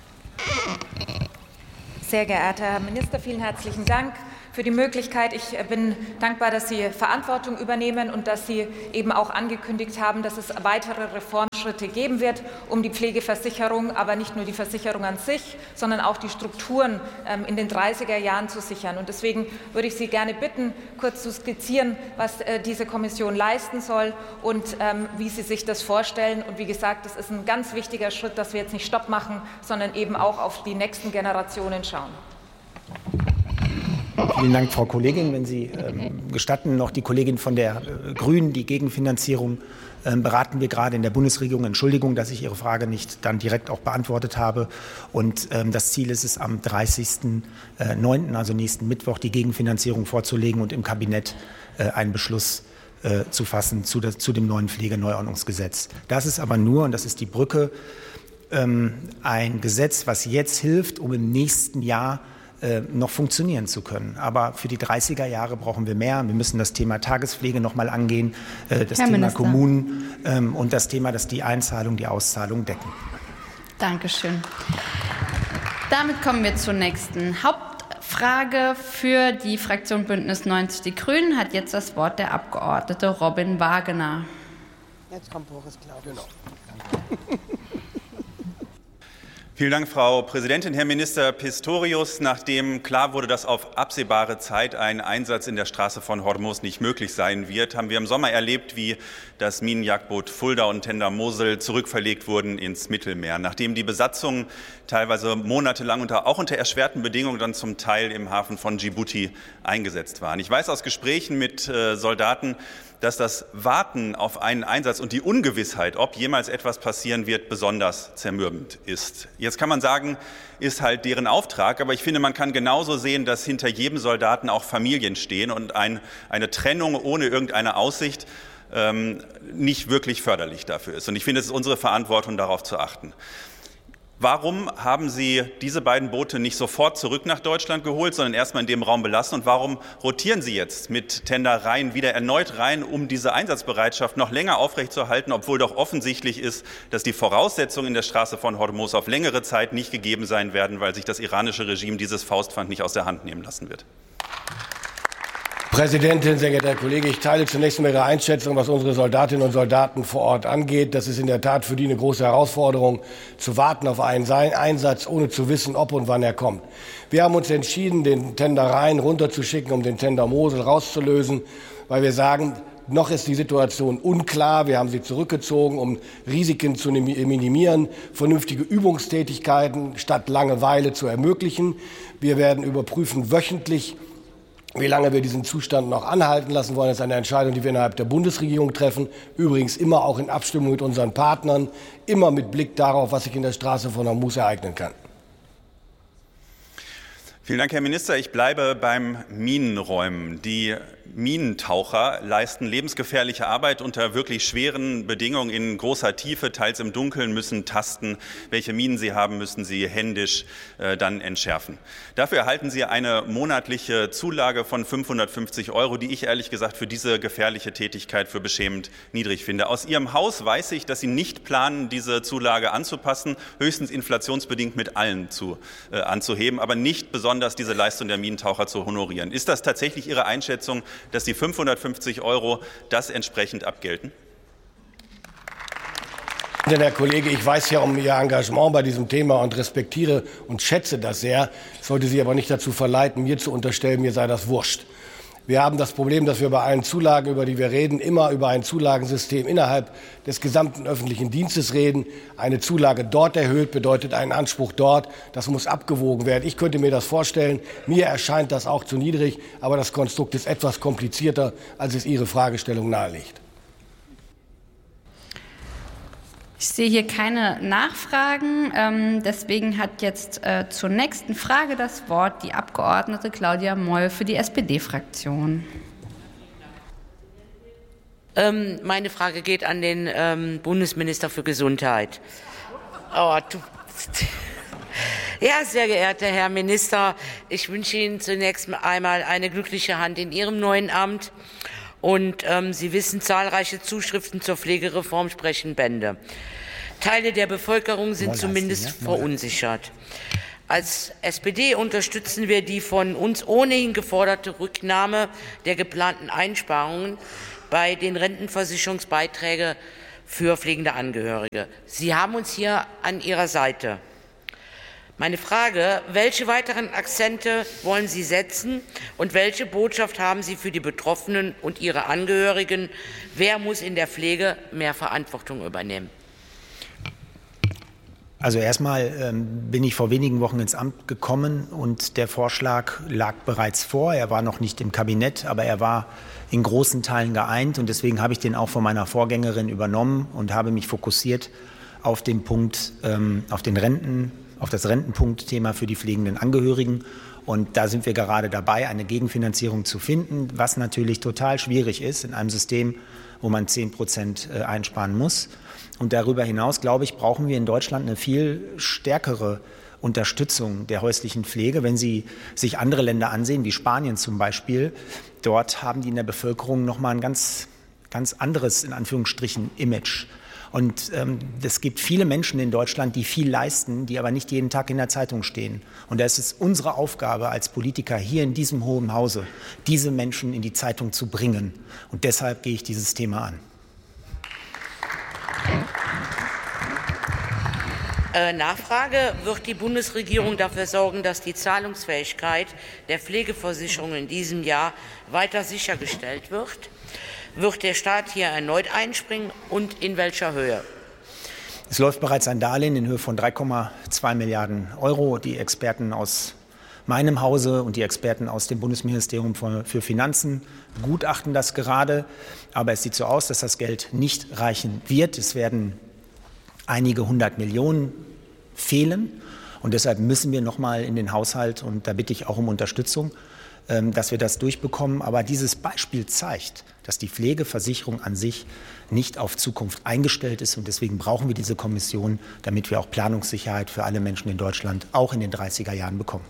Sehr geehrter Herr Minister, vielen herzlichen Dank für die Möglichkeit. Ich bin dankbar, dass Sie Verantwortung übernehmen und dass Sie eben auch angekündigt haben, dass es weitere Reformschritte geben wird, um die Pflegeversicherung, aber nicht nur die Versicherung an sich, sondern auch die Strukturen in den dreißiger Jahren zu sichern. Und deswegen würde ich Sie gerne bitten, kurz zu skizzieren, was diese Kommission leisten soll und wie Sie sich das vorstellen. Und wie gesagt, es ist ein ganz wichtiger Schritt, dass wir jetzt nicht Stopp machen, sondern eben auch auf die nächsten Generationen schauen. Vielen Dank, Frau Kollegin. Wenn Sie ähm, gestatten, noch die Kollegin von der äh, Grünen, die Gegenfinanzierung ähm, beraten wir gerade in der Bundesregierung. Entschuldigung, dass ich Ihre Frage nicht dann direkt auch beantwortet habe. Und ähm, das Ziel ist es, am dreißigsten neunten, also nächsten Mittwoch, die Gegenfinanzierung vorzulegen und im Kabinett äh, einen Beschluss äh, zu fassen zu, das, zu dem neuen Pflegeneuordnungsgesetz. Das ist aber nur, und das ist die Brücke, ähm, ein Gesetz, was jetzt hilft, um im nächsten Jahr noch funktionieren zu können. Aber für die dreißiger Jahre brauchen wir mehr. Wir müssen das Thema Tagespflege noch mal angehen, das Herr Thema Minister. Kommunen und das Thema, dass die Einzahlung, die Auszahlung decken. Dankeschön. Damit kommen wir zur nächsten Hauptfrage. Für die Fraktion Bündnis neunzig Die Grünen hat jetzt das Wort der Abgeordnete Robin Wagener. Jetzt kommt Boris Klaus. Genau. Vielen Dank, Frau Präsidentin. Herr Minister Pistorius, nachdem klar wurde, dass auf absehbare Zeit ein Einsatz in der Straße von Hormuz nicht möglich sein wird, haben wir im Sommer erlebt, wie das Minenjagdboot Fulda und Tender Mosel zurückverlegt wurden ins Mittelmeer. Nachdem die Besatzungen teilweise monatelang unter, auch unter erschwerten Bedingungen dann zum Teil im Hafen von Djibouti eingesetzt waren. Ich weiß aus Gesprächen mit äh, Soldaten, dass das Warten auf einen Einsatz und die Ungewissheit, ob jemals etwas passieren wird, besonders zermürbend ist. Jetzt kann man sagen, ist halt deren Auftrag, aber ich finde, man kann genauso sehen, dass hinter jedem Soldaten auch Familien stehen und ein, eine Trennung ohne irgendeine Aussicht ähm, nicht wirklich förderlich dafür ist. Und ich finde, es ist unsere Verantwortung, darauf zu achten. Warum haben Sie diese beiden Boote nicht sofort zurück nach Deutschland geholt, sondern erstmal in dem Raum belassen? Und warum rotieren Sie jetzt mit Tender Rhein wieder erneut rein, um diese Einsatzbereitschaft noch länger aufrechtzuerhalten, obwohl doch offensichtlich ist, dass die Voraussetzungen in der Straße von Hormuz auf längere Zeit nicht gegeben sein werden, weil sich das iranische Regime dieses Faustpfand nicht aus der Hand nehmen lassen wird? Präsidentin, sehr geehrter Herr Kollege, ich teile zunächst mal Ihre Einschätzung, was unsere Soldatinnen und Soldaten vor Ort angeht. Das ist in der Tat für die eine große Herausforderung, zu warten auf einen Einsatz, ohne zu wissen, ob und wann er kommt. Wir haben uns entschieden, den Tender Rhein runterzuschicken, um den Tender Mosel rauszulösen, weil wir sagen, noch ist die Situation unklar. Wir haben sie zurückgezogen, um Risiken zu minimieren, vernünftige Übungstätigkeiten statt Langeweile zu ermöglichen. Wir werden überprüfen wöchentlich, wie lange wir diesen Zustand noch anhalten lassen wollen. Das ist eine Entscheidung, die wir innerhalb der Bundesregierung treffen. Übrigens immer auch in Abstimmung mit unseren Partnern, immer mit Blick darauf, was sich in der Straße von Hormuz ereignen kann. Vielen Dank, Herr Minister. Ich bleibe beim Minenräumen. Die Minentaucher leisten lebensgefährliche Arbeit unter wirklich schweren Bedingungen in großer Tiefe, teils im Dunkeln, müssen tasten, welche Minen sie haben, müssen sie händisch äh, dann entschärfen. Dafür erhalten sie eine monatliche Zulage von fünfhundertfünfzig Euro, die ich ehrlich gesagt für diese gefährliche Tätigkeit für beschämend niedrig finde. Aus Ihrem Haus weiß ich, dass Sie nicht planen, diese Zulage anzupassen, höchstens inflationsbedingt mit allen zu, äh, anzuheben, aber nicht besonders diese Leistung der Minentaucher zu honorieren. Ist das tatsächlich Ihre Einschätzung, dass die fünfhundertfünfzig Euro das entsprechend abgelten? Herr Kollege, ich weiß ja um Ihr Engagement bei diesem Thema und respektiere und schätze das sehr. Ich sollte Sie aber nicht dazu verleiten, mir zu unterstellen, mir sei das wurscht. Wir haben das Problem, dass wir bei allen Zulagen, über die wir reden, immer über ein Zulagensystem innerhalb des gesamten öffentlichen Dienstes reden. Eine Zulage dort erhöht bedeutet einen Anspruch dort. Das muss abgewogen werden. Ich könnte mir das vorstellen. Mir erscheint das auch zu niedrig, aber das Konstrukt ist etwas komplizierter, als es Ihre Fragestellung nahelegt. Ich sehe hier keine Nachfragen. Ähm, deswegen hat jetzt äh, zur nächsten Frage das Wort die Abgeordnete Claudia Moll für die S P D-Fraktion. Ähm, meine Frage geht an den ähm, Bundesminister für Gesundheit. Oh, du. Ja, sehr geehrter Herr Minister, ich wünsche Ihnen zunächst einmal eine glückliche Hand in Ihrem neuen Amt. Und ähm, Sie wissen, zahlreiche Zuschriften zur Pflegereform sprechen Bände. Teile der Bevölkerung sind zumindest verunsichert. Als S P D unterstützen wir die von uns ohnehin geforderte Rücknahme der geplanten Einsparungen bei den Rentenversicherungsbeiträgen für pflegende Angehörige. Sie haben uns hier an Ihrer Seite. Meine Frage, welche weiteren Akzente wollen Sie setzen und welche Botschaft haben Sie für die Betroffenen und ihre Angehörigen? Wer muss in der Pflege mehr Verantwortung übernehmen? Also erstmal ähm, bin ich vor wenigen Wochen ins Amt gekommen und der Vorschlag lag bereits vor. Er war noch nicht im Kabinett, aber er war in großen Teilen geeint und deswegen habe ich den auch von meiner Vorgängerin übernommen und habe mich fokussiert auf den Punkt, ähm, auf den Renten. auf das Rentenpunktthema für die pflegenden Angehörigen. Und da sind wir gerade dabei, eine Gegenfinanzierung zu finden, was natürlich total schwierig ist in einem System, wo man zehn Prozent einsparen muss. Und darüber hinaus, glaube ich, brauchen wir in Deutschland eine viel stärkere Unterstützung der häuslichen Pflege. Wenn Sie sich andere Länder ansehen, wie Spanien zum Beispiel, dort haben die in der Bevölkerung noch mal ein ganz, ganz anderes, in Anführungsstrichen, Image. Und ähm, es gibt viele Menschen in Deutschland, die viel leisten, die aber nicht jeden Tag in der Zeitung stehen. Und da ist es unsere Aufgabe als Politiker hier in diesem Hohen Hause, diese Menschen in die Zeitung zu bringen. Und deshalb gehe ich dieses Thema an. Äh, Nachfrage, wird die Bundesregierung dafür sorgen, dass die Zahlungsfähigkeit der Pflegeversicherung in diesem Jahr weiter sichergestellt wird? Wird der Staat hier erneut einspringen und in welcher Höhe? Es läuft bereits ein Darlehen in Höhe von drei Komma zwei Milliarden Euro. Die Experten aus meinem Hause und die Experten aus dem Bundesministerium für Finanzen gutachten das gerade. Aber es sieht so aus, dass das Geld nicht reichen wird. Es werden einige hundert Millionen fehlen. Und deshalb müssen wir noch mal in den Haushalt, und da bitte ich auch um Unterstützung, dass wir das durchbekommen. Aber dieses Beispiel zeigt, dass die Pflegeversicherung an sich nicht auf Zukunft eingestellt ist. Und deswegen brauchen wir diese Kommission, damit wir auch Planungssicherheit für alle Menschen in Deutschland auch in den dreißiger Jahren bekommen.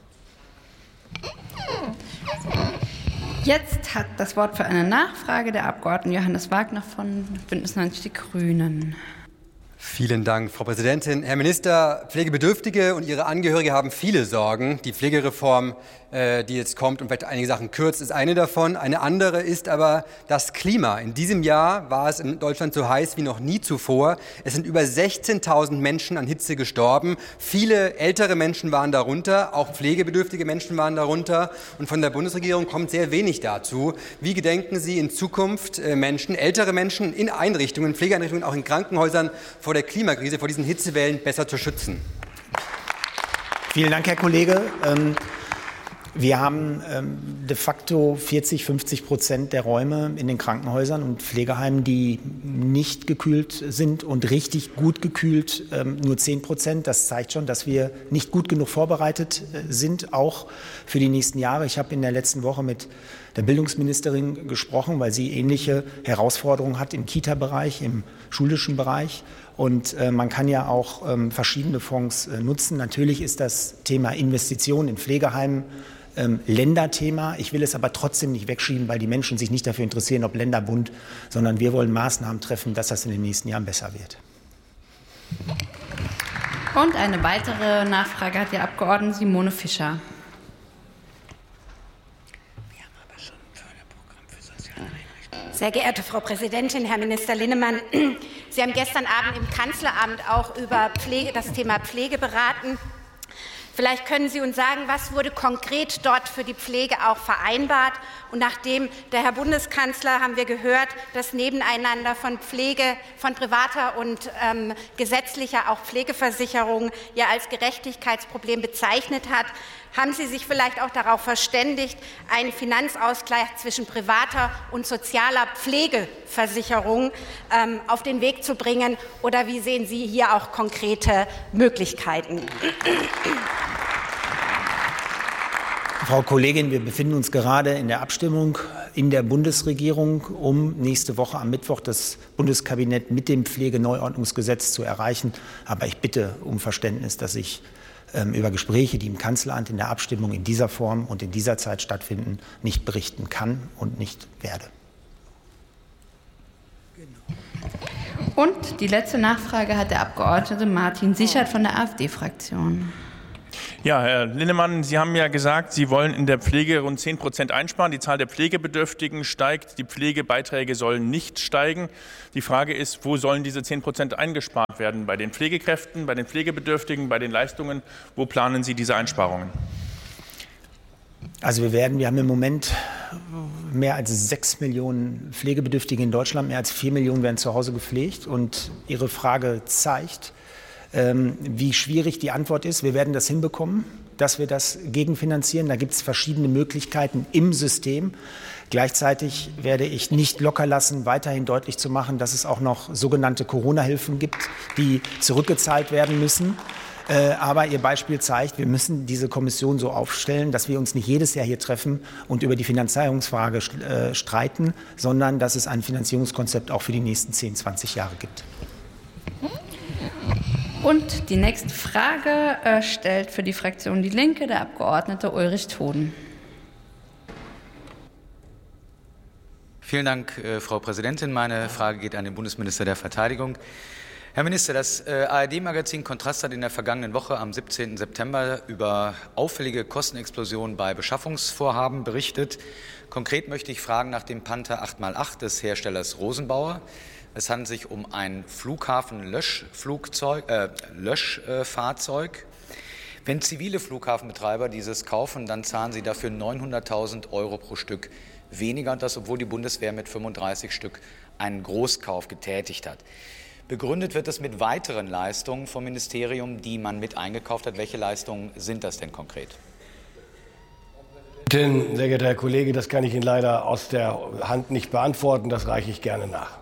Jetzt hat das Wort für eine Nachfrage der Abgeordnete Johannes Wagner von Bündnis neunzig Die Grünen. Vielen Dank, Frau Präsidentin. Herr Minister, Pflegebedürftige und ihre Angehörige haben viele Sorgen. Die Pflegereform, äh, die jetzt kommt und vielleicht einige Sachen kürzt, ist eine davon. Eine andere ist aber das Klima. In diesem Jahr war es in Deutschland so heiß wie noch nie zuvor. Es sind über sechzehntausend Menschen an Hitze gestorben. Viele ältere Menschen waren darunter, auch pflegebedürftige Menschen waren darunter. Und von der Bundesregierung kommt sehr wenig dazu. Wie gedenken Sie in Zukunft äh, Menschen, ältere Menschen in Einrichtungen, Pflegeeinrichtungen, auch in Krankenhäusern, vor der Klimakrise, vor diesen Hitzewellen besser zu schützen? Vielen Dank, Herr Kollege. Wir haben de facto vierzig, fünfzig Prozent der Räume in den Krankenhäusern und Pflegeheimen, die nicht gekühlt sind und richtig gut gekühlt, nur zehn Prozent. Das zeigt schon, dass wir nicht gut genug vorbereitet sind, auch für die nächsten Jahre. Ich habe in der letzten Woche mit der Bildungsministerin gesprochen, weil sie ähnliche Herausforderungen hat im Kita-Bereich, im schulischen Bereich. Und äh, man kann ja auch ähm, verschiedene Fonds äh, nutzen. Natürlich ist das Thema Investitionen in Pflegeheimen ähm, Länderthema. Ich will es aber trotzdem nicht wegschieben, weil die Menschen sich nicht dafür interessieren, ob Länder, Bund, sondern wir wollen Maßnahmen treffen, dass das in den nächsten Jahren besser wird. Und eine weitere Nachfrage hat die Abgeordnete Simone Fischer. Sehr geehrte Frau Präsidentin, Herr Minister Linnemann, Sie haben gestern Abend im Kanzleramt auch über Pflege, das Thema Pflege beraten. Vielleicht können Sie uns sagen, was wurde konkret dort für die Pflege auch vereinbart? Und nachdem der Herr Bundeskanzler, haben wir gehört, das Nebeneinander von Pflege, von privater und ähm, gesetzlicher auch Pflegeversicherung ja als Gerechtigkeitsproblem bezeichnet hat, haben Sie sich vielleicht auch darauf verständigt, einen Finanzausgleich zwischen privater und sozialer Pflegeversicherung ähm, auf den Weg zu bringen? Oder wie sehen Sie hier auch konkrete Möglichkeiten? Frau Kollegin, wir befinden uns gerade in der Abstimmung in der Bundesregierung, um nächste Woche am Mittwoch das Bundeskabinett mit dem Pflegeneuordnungsgesetz zu erreichen. Aber ich bitte um Verständnis, dass ich ähm, über Gespräche, die im Kanzleramt in der Abstimmung in dieser Form und in dieser Zeit stattfinden, nicht berichten kann und nicht werde. Und die letzte Nachfrage hat der Abgeordnete Martin Sichert von der AfD-Fraktion. Ja, Herr Linnemann, Sie haben ja gesagt, Sie wollen in der Pflege rund zehn Prozent einsparen. Die Zahl der Pflegebedürftigen steigt, die Pflegebeiträge sollen nicht steigen. Die Frage ist, wo sollen diese zehn Prozent eingespart werden? Bei den Pflegekräften, bei den Pflegebedürftigen, bei den Leistungen? Wo planen Sie diese Einsparungen? Also wir werden, wir haben im Moment mehr als sechs Millionen Pflegebedürftige in Deutschland, mehr als vier Millionen werden zu Hause gepflegt. Und Ihre Frage zeigt, wie schwierig die Antwort ist. Wir werden das hinbekommen, dass wir das gegenfinanzieren. Da gibt es verschiedene Möglichkeiten im System. Gleichzeitig werde ich nicht locker lassen, weiterhin deutlich zu machen, dass es auch noch sogenannte Corona-Hilfen gibt, die zurückgezahlt werden müssen. Aber Ihr Beispiel zeigt, wir müssen diese Kommission so aufstellen, dass wir uns nicht jedes Jahr hier treffen und über die Finanzierungsfrage streiten, sondern dass es ein Finanzierungskonzept auch für die nächsten zehn, zwanzig Jahre gibt. Und die nächste Frage äh, stellt für die Fraktion Die Linke der Abgeordnete Ulrich Toden. Vielen Dank, äh, Frau Präsidentin. Meine Frage geht an den Bundesminister der Verteidigung. Herr Minister, das äh, A R D-Magazin Kontrast hat in der vergangenen Woche am siebzehnten September über auffällige Kostenexplosionen bei Beschaffungsvorhaben berichtet. Konkret möchte ich fragen nach dem Panther acht mal acht des Herstellers Rosenbauer. Es handelt sich um ein Flughafenlöschflugzeug, äh, Löschfahrzeug. Wenn zivile Flughafenbetreiber dieses kaufen, dann zahlen sie dafür neunhunderttausend Euro pro Stück weniger, und das, obwohl die Bundeswehr mit fünfunddreißig Stück einen Großkauf getätigt hat. Begründet wird es mit weiteren Leistungen vom Ministerium, die man mit eingekauft hat. Welche Leistungen sind das denn konkret? Sehr geehrter Herr Kollege, das kann ich Ihnen leider aus der Hand nicht beantworten. Das reiche ich gerne nach.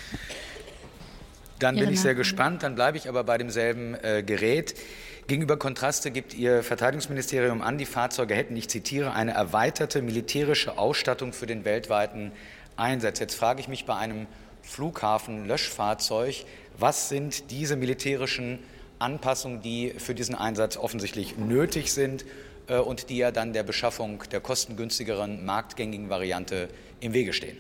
Dann bin ich sehr gespannt, dann bleibe ich aber bei demselben äh, Gerät. Gegenüber Kontraste gibt Ihr Verteidigungsministerium an, die Fahrzeuge hätten, ich zitiere, eine erweiterte militärische Ausstattung für den weltweiten Einsatz. Jetzt frage ich mich bei einem Flughafenlöschfahrzeug, was sind diese militärischen Anpassungen, die für diesen Einsatz offensichtlich nötig sind äh, und die ja dann der Beschaffung der kostengünstigeren, marktgängigen Variante im Wege stehen?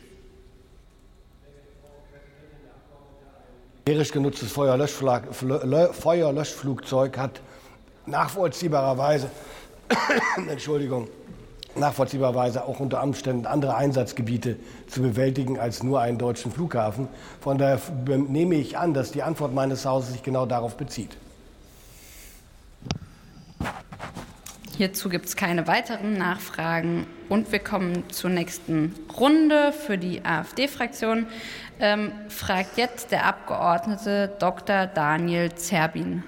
Militärisch genutztes Feuerlöschflugzeug hat nachvollziehbarerweise, Entschuldigung, nachvollziehbarerweise auch unter Umständen andere Einsatzgebiete zu bewältigen als nur einen deutschen Flughafen. Von daher nehme ich an, dass die Antwort meines Hauses sich genau darauf bezieht. Hierzu gibt es keine weiteren Nachfragen. Und wir kommen zur nächsten Runde für die AfD-Fraktion. Ähm, fragt jetzt der Abgeordnete Doktor Daniel Zerbin.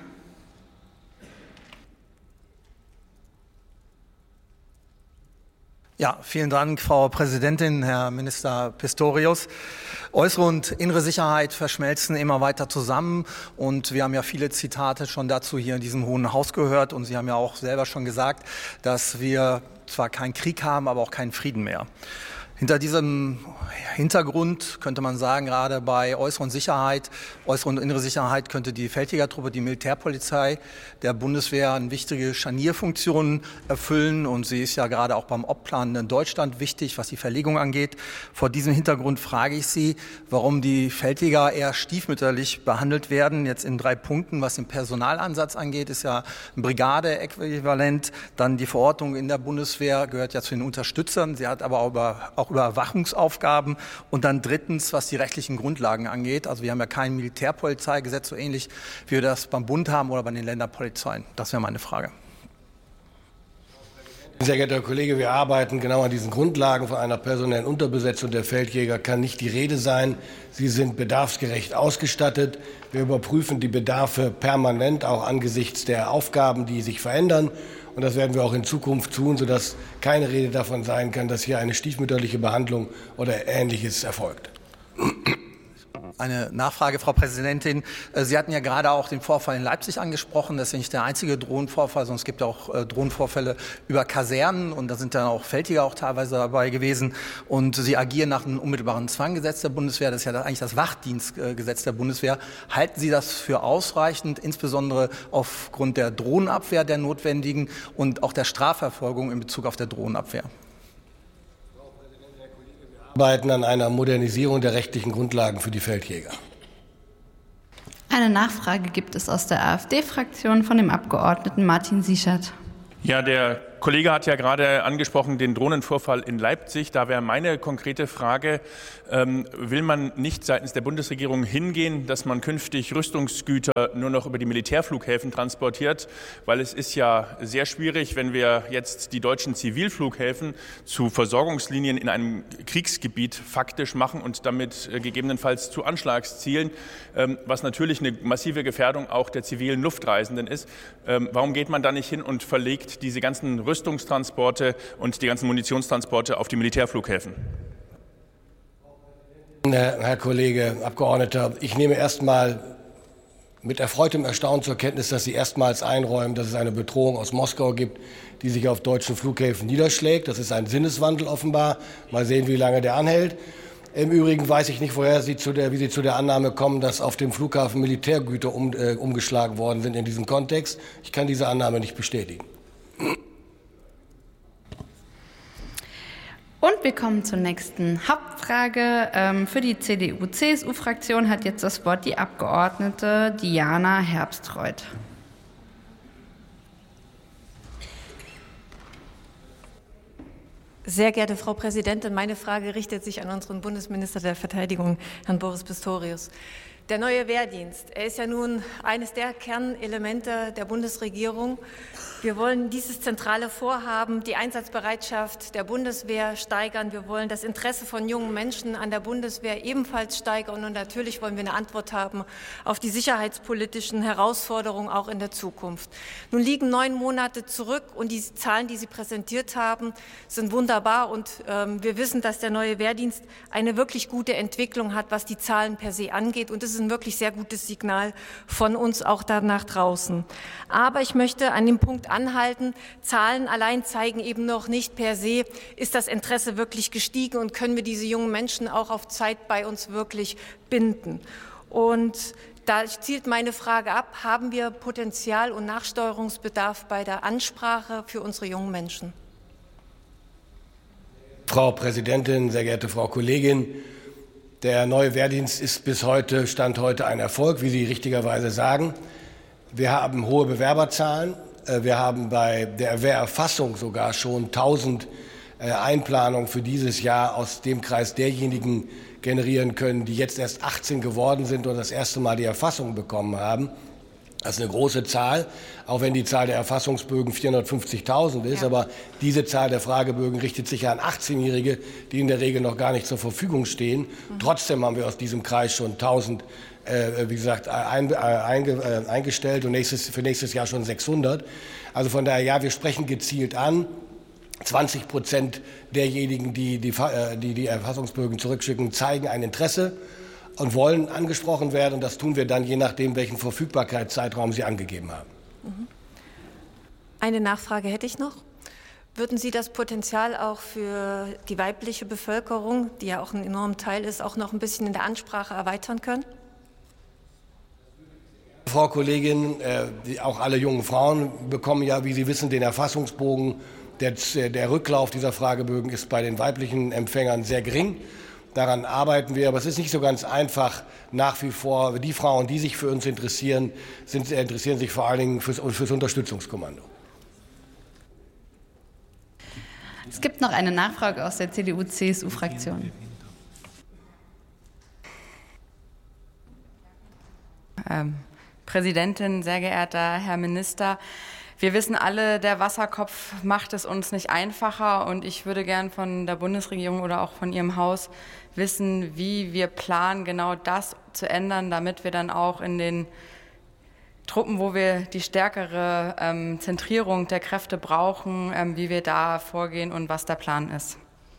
Ja, vielen Dank, Frau Präsidentin, Herr Minister Pistorius. Äußere und innere Sicherheit verschmelzen immer weiter zusammen, und wir haben ja viele Zitate schon dazu hier in diesem Hohen Haus gehört, und Sie haben ja auch selber schon gesagt, dass wir zwar keinen Krieg haben, aber auch keinen Frieden mehr. Hinter diesem Hintergrund könnte man sagen, gerade bei äußeren Sicherheit, äußere und innere Sicherheit könnte die Feldjägertruppe, die Militärpolizei der Bundeswehr eine wichtige Scharnierfunktion erfüllen, und sie ist ja gerade auch beim Obplan in Deutschland wichtig, was die Verlegung angeht. Vor diesem Hintergrund frage ich Sie, warum die Feldjäger eher stiefmütterlich behandelt werden. Jetzt in drei Punkten, was den Personalansatz angeht, ist ja ein Brigade-Äquivalent. Dann die Verordnung in der Bundeswehr gehört ja zu den Unterstützern. Sie hat aber auch über, auch Überwachungsaufgaben. Und dann drittens, was die rechtlichen Grundlagen angeht. Also wir haben ja kein Militärpolizeigesetz, so ähnlich wie wir das beim Bund haben oder bei den Länderpolizeien. Das wäre meine Frage. Sehr geehrter Herr Kollege, wir arbeiten genau an diesen Grundlagen. Von einer personellen Unterbesetzung der Feldjäger kann nicht die Rede sein. Sie sind bedarfsgerecht ausgestattet. Wir überprüfen die Bedarfe permanent, auch angesichts der Aufgaben, die sich verändern. Und das werden wir auch in Zukunft tun, sodass keine Rede davon sein kann, dass hier eine stiefmütterliche Behandlung oder Ähnliches erfolgt. Eine Nachfrage, Frau Präsidentin. Sie hatten ja gerade auch den Vorfall in Leipzig angesprochen. Das ist ja nicht der einzige Drohnenvorfall, sondern es gibt auch Drohnenvorfälle über Kasernen. Und da sind dann auch Feldjäger auch teilweise dabei gewesen. Und Sie agieren nach einem unmittelbaren Zwanggesetz der Bundeswehr. Das ist ja eigentlich das Wachdienstgesetz der Bundeswehr. Halten Sie das für ausreichend, insbesondere aufgrund der Drohnenabwehr der notwendigen und auch der Strafverfolgung in Bezug auf der Drohnenabwehr? Wir arbeiten an einer Modernisierung der rechtlichen Grundlagen für die Feldjäger. Eine Nachfrage gibt es aus der AfD-Fraktion von dem Abgeordneten Martin Sichert. Ja, der Kollege hat ja gerade angesprochen den Drohnenvorfall in Leipzig. Da wäre meine konkrete Frage, ähm, will man nicht seitens der Bundesregierung hingehen, dass man künftig Rüstungsgüter nur noch über die Militärflughäfen transportiert? Weil es ist ja sehr schwierig, wenn wir jetzt die deutschen Zivilflughäfen zu Versorgungslinien in einem Kriegsgebiet faktisch machen und damit äh, gegebenenfalls zu Anschlagszielen, ähm, was natürlich eine massive Gefährdung auch der zivilen Luftreisenden ist. Ähm, warum geht man da nicht hin und verlegt diese ganzen Rüstungstransporte und die ganzen Munitionstransporte auf die Militärflughäfen? Herr Kollege Abgeordneter, ich nehme erst mal mit erfreutem Erstaunen zur Kenntnis, dass Sie erstmals einräumen, dass es eine Bedrohung aus Moskau gibt, die sich auf deutschen Flughäfen niederschlägt. Das ist ein Sinneswandel offenbar. Mal sehen, wie lange der anhält. Im Übrigen weiß ich nicht, woher Sie zu der, wie Sie zu der Annahme kommen, dass auf dem Flughafen Militärgüter um, äh, umgeschlagen worden sind in diesem Kontext. Ich kann diese Annahme nicht bestätigen. Und wir kommen zur nächsten Hauptfrage. Ähm, für die C D U C S U-Fraktion hat jetzt das Wort die Abgeordnete Diana Herbstreuth. Sehr geehrte Frau Präsidentin, meine Frage richtet sich an unseren Bundesminister der Verteidigung, Herrn Boris Pistorius. Der neue Wehrdienst, er ist ja nun eines der Kernelemente der Bundesregierung. Wir wollen dieses zentrale Vorhaben, die Einsatzbereitschaft der Bundeswehr steigern. Wir wollen das Interesse von jungen Menschen an der Bundeswehr ebenfalls steigern. Und natürlich wollen wir eine Antwort haben auf die sicherheitspolitischen Herausforderungen auch in der Zukunft. Nun liegen neun Monate zurück und die Zahlen, die Sie präsentiert haben, sind wunderbar. Und ähm, wir wissen, dass der neue Wehrdienst eine wirklich gute Entwicklung hat, was die Zahlen per se angeht. Und das ist ein wirklich sehr gutes Signal von uns auch da nach draußen. Aber ich möchte an dem Punkt anhalten, Zahlen allein zeigen eben noch nicht per se, ist das Interesse wirklich gestiegen und können wir diese jungen Menschen auch auf Zeit bei uns wirklich binden. Und da zielt meine Frage ab, haben wir Potenzial und Nachsteuerungsbedarf bei der Ansprache für unsere jungen Menschen? Frau Präsidentin, sehr geehrte Frau Kollegin, der neue Wehrdienst ist bis heute, Stand heute ein Erfolg, wie Sie richtigerweise sagen. Wir haben hohe Bewerberzahlen. Wir haben bei der Wehrerfassung sogar schon tausend Einplanungen für dieses Jahr aus dem Kreis derjenigen generieren können, die jetzt erst achtzehn geworden sind und das erste Mal die Erfassung bekommen haben. Das ist eine große Zahl, auch wenn die Zahl der Erfassungsbögen vierhundertfünfzigtausend ist. Ja. Aber diese Zahl der Fragebögen richtet sich an achtzehnjährige, die in der Regel noch gar nicht zur Verfügung stehen. Mhm. Trotzdem haben wir aus diesem Kreis schon tausend, äh, wie gesagt, ein, äh, einge, äh, eingestellt und nächstes, für nächstes Jahr schon sechshundert. Also von daher, ja, wir sprechen gezielt an. zwanzig Prozent derjenigen, die die, die die Erfassungsbögen zurückschicken, zeigen ein Interesse und wollen angesprochen werden. Und das tun wir dann, je nachdem, welchen Verfügbarkeitszeitraum Sie angegeben haben. Eine Nachfrage hätte ich noch. Würden Sie das Potenzial auch für die weibliche Bevölkerung, die ja auch ein enormer Teil ist, auch noch ein bisschen in der Ansprache erweitern können? Frau Kollegin, äh, die, auch alle jungen Frauen bekommen ja, wie Sie wissen, den Erfassungsbogen. Der, der Rücklauf dieser Fragebögen ist bei den weiblichen Empfängern sehr gering. Daran arbeiten wir, aber es ist nicht so ganz einfach nach wie vor. Die Frauen, die sich für uns interessieren, sind, interessieren sich vor allen Dingen fürs, fürs Unterstützungskommando. Es gibt noch eine Nachfrage aus der C D U C S U-Fraktion. Ähm, Präsidentin, sehr geehrter Herr Minister, Wir wissen alle, der Wasserkopf macht es uns nicht einfacher und ich würde gern von der Bundesregierung oder auch von Ihrem Haus wissen, wie wir planen, genau das zu ändern, damit wir dann auch in den Truppen, wo wir die stärkere ähm, Zentrierung der Kräfte brauchen, ähm, wie wir da vorgehen und was der Plan ist.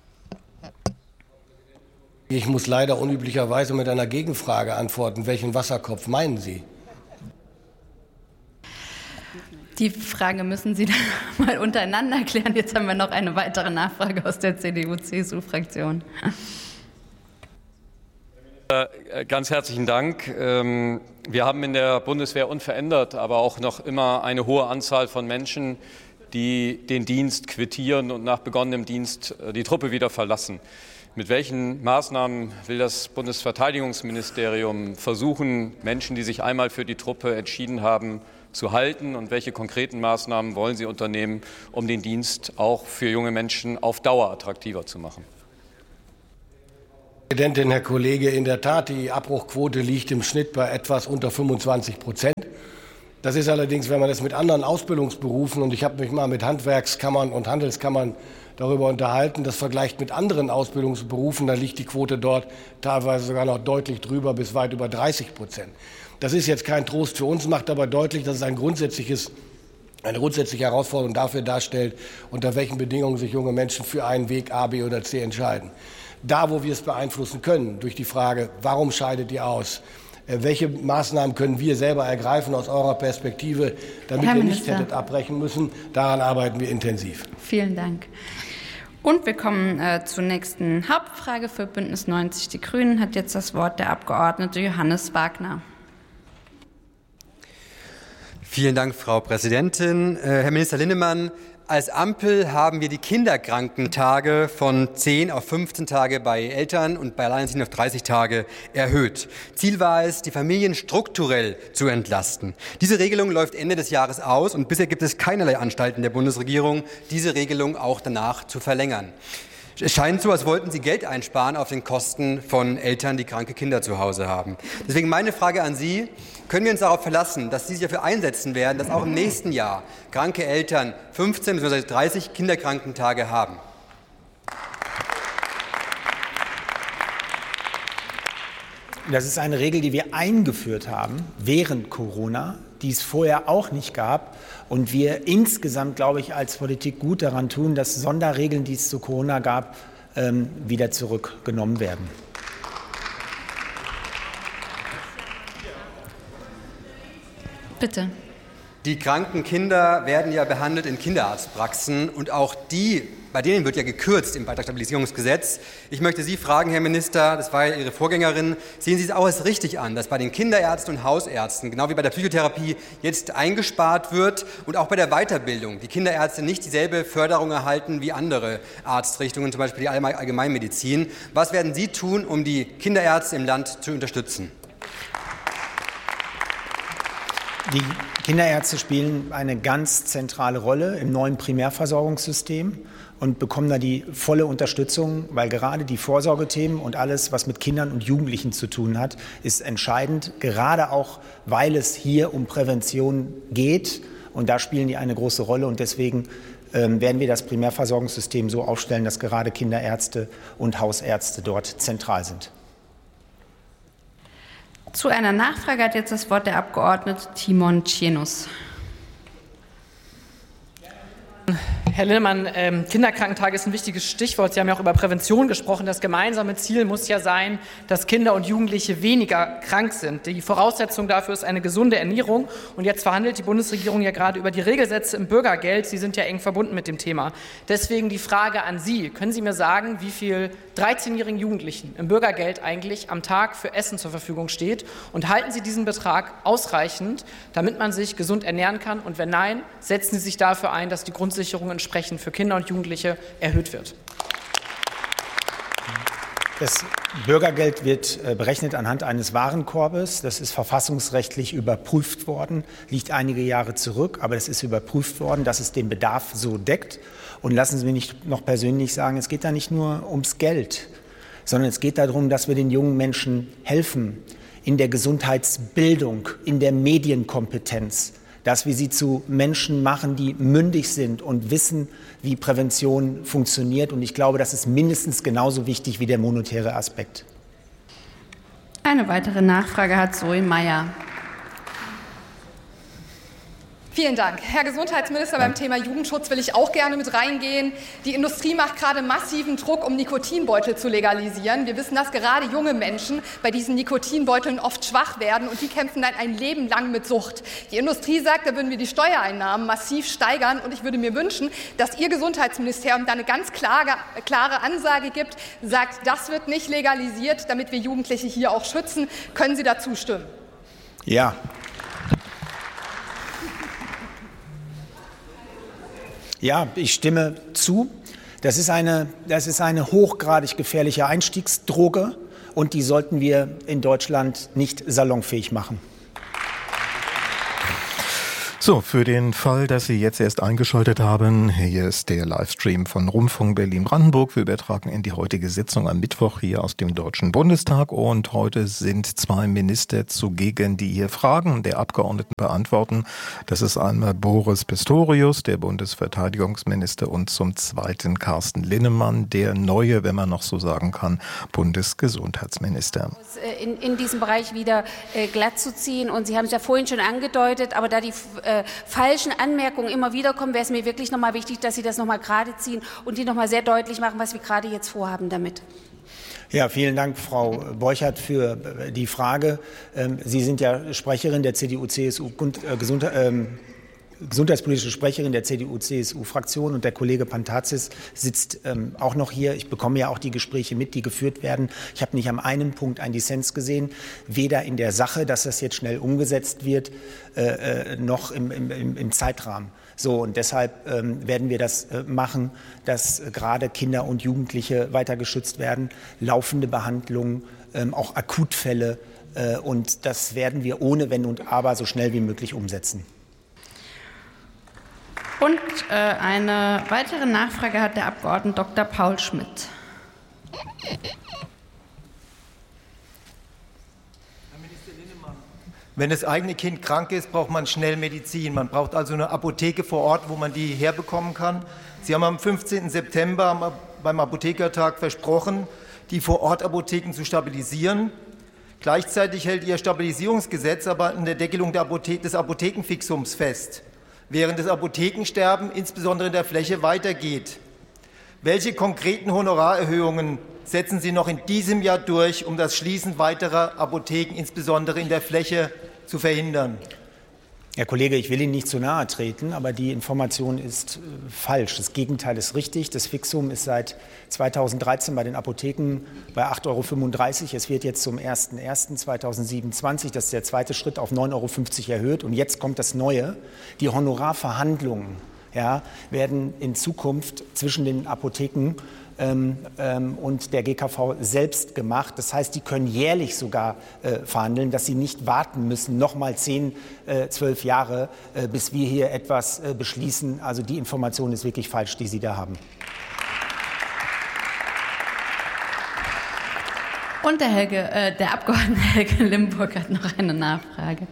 Ich muss leider unüblicherweise mit einer Gegenfrage antworten. Welchen Wasserkopf meinen Sie? Die Frage müssen Sie dann mal untereinander klären. Jetzt haben wir noch eine weitere Nachfrage aus der C D U-C S U-Fraktion. Ganz herzlichen Dank. Wir haben in der Bundeswehr unverändert, aber auch noch immer eine hohe Anzahl von Menschen, die den Dienst quittieren und nach begonnenem Dienst die Truppe wieder verlassen. Mit welchen Maßnahmen will das Bundesverteidigungsministerium versuchen, Menschen, die sich einmal für die Truppe entschieden haben, zu halten? Und welche konkreten Maßnahmen wollen Sie unternehmen, um den Dienst auch für junge Menschen auf Dauer attraktiver zu machen? Frau Präsidentin, Herr Kollege, in der Tat, die Abbruchquote liegt im Schnitt bei etwas unter fünfundzwanzig Prozent. Das ist allerdings, wenn man das mit anderen Ausbildungsberufen, und ich habe mich mal mit Handwerkskammern und Handelskammern darüber unterhalten, das vergleicht mit anderen Ausbildungsberufen, dann liegt die Quote dort teilweise sogar noch deutlich drüber, bis weit über dreißig Prozent. Das ist jetzt kein Trost für uns, macht aber deutlich, dass es ein grundsätzliches, eine grundsätzliche Herausforderung dafür darstellt, unter welchen Bedingungen sich junge Menschen für einen Weg A, B oder C entscheiden. Da, wo wir es beeinflussen können, durch die Frage, warum scheidet ihr aus? Welche Maßnahmen können wir selber ergreifen aus eurer Perspektive, damit Herr ihr Minister. nicht hättet abbrechen müssen? Daran arbeiten wir intensiv. Vielen Dank. Und wir kommen äh, zur nächsten Hauptfrage für Bündnis neunzig Die Grünen. Hat jetzt das Wort der Abgeordnete Johannes Wagner. Vielen Dank, Frau Präsidentin. Äh, Herr Minister Linnemann, als Ampel haben wir die Kinderkrankentage von zehn auf fünfzehn Tage bei Eltern und bei Alleinerziehenden auf dreißig Tage erhöht. Ziel war es, die Familien strukturell zu entlasten. Diese Regelung läuft Ende des Jahres aus und bisher gibt es keinerlei Anstalten der Bundesregierung, diese Regelung auch danach zu verlängern. Es scheint so, als wollten Sie Geld einsparen auf den Kosten von Eltern, die kranke Kinder zu Hause haben. Deswegen meine Frage an Sie: Können wir uns darauf verlassen, dass Sie sich dafür einsetzen werden, dass auch im nächsten Jahr kranke Eltern fünfzehn bzw. dreißig Kinderkrankentage haben? Das ist eine Regel, die wir eingeführt haben während Corona, die es vorher auch nicht gab. Und wir insgesamt, glaube ich, als Politik gut daran tun, dass Sonderregeln, die es zu Corona gab, ähm, wieder zurückgenommen werden. Bitte. Die kranken Kinder werden ja behandelt in Kinderarztpraxen und auch die, bei denen wird ja gekürzt im Beitragsstabilisierungsgesetz. Ich möchte Sie fragen, Herr Minister, das war ja Ihre Vorgängerin, sehen Sie es auch als richtig an, dass bei den Kinderärzten und Hausärzten, genau wie bei der Psychotherapie, jetzt eingespart wird und auch bei der Weiterbildung die Kinderärzte nicht dieselbe Förderung erhalten wie andere Arztrichtungen, zum Beispiel die Allgemeinmedizin? Was werden Sie tun, um die Kinderärzte im Land zu unterstützen? Die Kinderärzte spielen eine ganz zentrale Rolle im neuen Primärversorgungssystem und bekommen da die volle Unterstützung, weil gerade die Vorsorgethemen und alles, was mit Kindern und Jugendlichen zu tun hat, ist entscheidend, gerade auch, weil es hier um Prävention geht. Und da spielen die eine große Rolle. Und deswegen ähm, werden wir das Primärversorgungssystem so aufstellen, dass gerade Kinderärzte und Hausärzte dort zentral sind. Zu einer Nachfrage hat jetzt das Wort der Abgeordnete Timon Tschenus. Herr Linnemann, ähm, Kinderkrankentage ist ein wichtiges Stichwort. Sie haben ja auch über Prävention gesprochen. Das gemeinsame Ziel muss ja sein, dass Kinder und Jugendliche weniger krank sind. Die Voraussetzung dafür ist eine gesunde Ernährung. Und jetzt verhandelt die Bundesregierung ja gerade über die Regelsätze im Bürgergeld. Sie sind ja eng verbunden mit dem Thema. Deswegen die Frage an Sie. Können Sie mir sagen, wie viel dreizehnjährigen Jugendlichen im Bürgergeld eigentlich am Tag für Essen zur Verfügung steht? Und halten Sie diesen Betrag ausreichend, damit man sich gesund ernähren kann? Und wenn nein, setzen Sie sich dafür ein, dass die Grundsicherung entsprechend für Kinder und Jugendliche erhöht wird? Das Bürgergeld wird berechnet anhand eines Warenkorbes. Das ist verfassungsrechtlich überprüft worden, liegt einige Jahre zurück, aber es ist überprüft worden, dass es den Bedarf so deckt. Und lassen Sie mich nicht noch persönlich sagen, es geht da nicht nur ums Geld, sondern es geht darum, dass wir den jungen Menschen helfen in der Gesundheitsbildung, in der Medienkompetenz, dass wir sie zu Menschen machen, die mündig sind und wissen, wie Prävention funktioniert. Und ich glaube, das ist mindestens genauso wichtig wie der monetäre Aspekt. Eine weitere Nachfrage hat Zoe Meyer. Vielen Dank. Herr Gesundheitsminister, beim Thema Jugendschutz will ich auch gerne mit reingehen. Die Industrie macht gerade massiven Druck, um Nikotinbeutel zu legalisieren. Wir wissen, dass gerade junge Menschen bei diesen Nikotinbeuteln oft schwach werden und die kämpfen dann ein Leben lang mit Sucht. Die Industrie sagt, da würden wir die Steuereinnahmen massiv steigern und ich würde mir wünschen, dass Ihr Gesundheitsministerium da eine ganz klare, klare Ansage gibt, sagt, das wird nicht legalisiert, damit wir Jugendliche hier auch schützen. Können Sie dazu stimmen? Ja. Ja, ich stimme zu. Das ist eine, das ist eine hochgradig gefährliche Einstiegsdroge und die sollten wir in Deutschland nicht salonfähig machen. So, für den Fall, dass Sie jetzt erst eingeschaltet haben, hier ist der Livestream von Rundfunk Berlin-Brandenburg. Wir übertragen in die heutige Sitzung am Mittwoch hier aus dem Deutschen Bundestag und heute sind zwei Minister zugegen, die hier Fragen der Abgeordneten beantworten. Das ist einmal Boris Pistorius, der Bundesverteidigungsminister, und zum zweiten Carsten Linnemann, der neue, wenn man noch so sagen kann, Bundesgesundheitsminister. In, in diesem Bereich wieder äh, glatt zu ziehen und Sie haben es ja vorhin schon angedeutet, aber da die äh, falschen Anmerkungen immer wieder kommen, wäre es mir wirklich nochmal wichtig, dass Sie das nochmal gerade ziehen und die nochmal sehr deutlich machen, was wir gerade jetzt vorhaben damit. Ja, vielen Dank, Frau Borchert, für die Frage. Sie sind ja Sprecherin der C D U-C S U-Gesundheit. Ähm, Gesundheitspolitische Sprecherin der C D U-C S U-Fraktion und der Kollege Pantazis sitzt ähm, auch noch hier. Ich bekomme ja auch die Gespräche mit, die geführt werden. Ich habe nicht am einen Punkt einen Dissens gesehen, weder in der Sache, dass das jetzt schnell umgesetzt wird, äh, noch im, im, im Zeitrahmen. So, und deshalb ähm, werden wir das äh, machen, dass äh, gerade Kinder und Jugendliche weiter geschützt werden, laufende Behandlungen, ähm, auch Akutfälle. Äh, und das werden wir ohne Wenn und Aber so schnell wie möglich umsetzen. Und äh, eine weitere Nachfrage hat der Abgeordnete Doktor Paul Schmidt. Wenn das eigene Kind krank ist, braucht man schnell Medizin. Man braucht also eine Apotheke vor Ort, wo man die herbekommen kann. Sie haben am fünfzehnten September beim Apothekertag versprochen, die Vor-Ort-Apotheken zu stabilisieren. Gleichzeitig hält Ihr Stabilisierungsgesetz aber an der Deckelung der Apothe- des Apothekenfixums fest, während das Apothekensterben insbesondere in der Fläche weitergeht. Welche konkreten Honorarerhöhungen setzen Sie noch in diesem Jahr durch, um das Schließen weiterer Apotheken insbesondere in der Fläche zu verhindern? Herr Kollege, ich will Ihnen nicht zu nahe treten, aber die Information ist äh, falsch. Das Gegenteil ist richtig. Das Fixum ist seit zweitausenddreizehn bei den Apotheken bei acht Euro fünfunddreißig. Es wird jetzt zum ersten ersten zweitausendsiebenundzwanzig, das ist der zweite Schritt, auf neun Euro fünfzig erhöht. Und jetzt kommt das Neue. Die Honorarverhandlungen, ja, werden in Zukunft zwischen den Apotheken Ähm, ähm, und der G K V selbst gemacht. Das heißt, die können jährlich sogar äh, verhandeln, dass sie nicht warten müssen, noch mal zehn, äh, zwölf Jahre, äh, bis wir hier etwas äh, beschließen. Also die Information ist wirklich falsch, die Sie da haben. Und der, Helge, äh, der Abgeordnete Helge Limburg hat noch eine Nachfrage.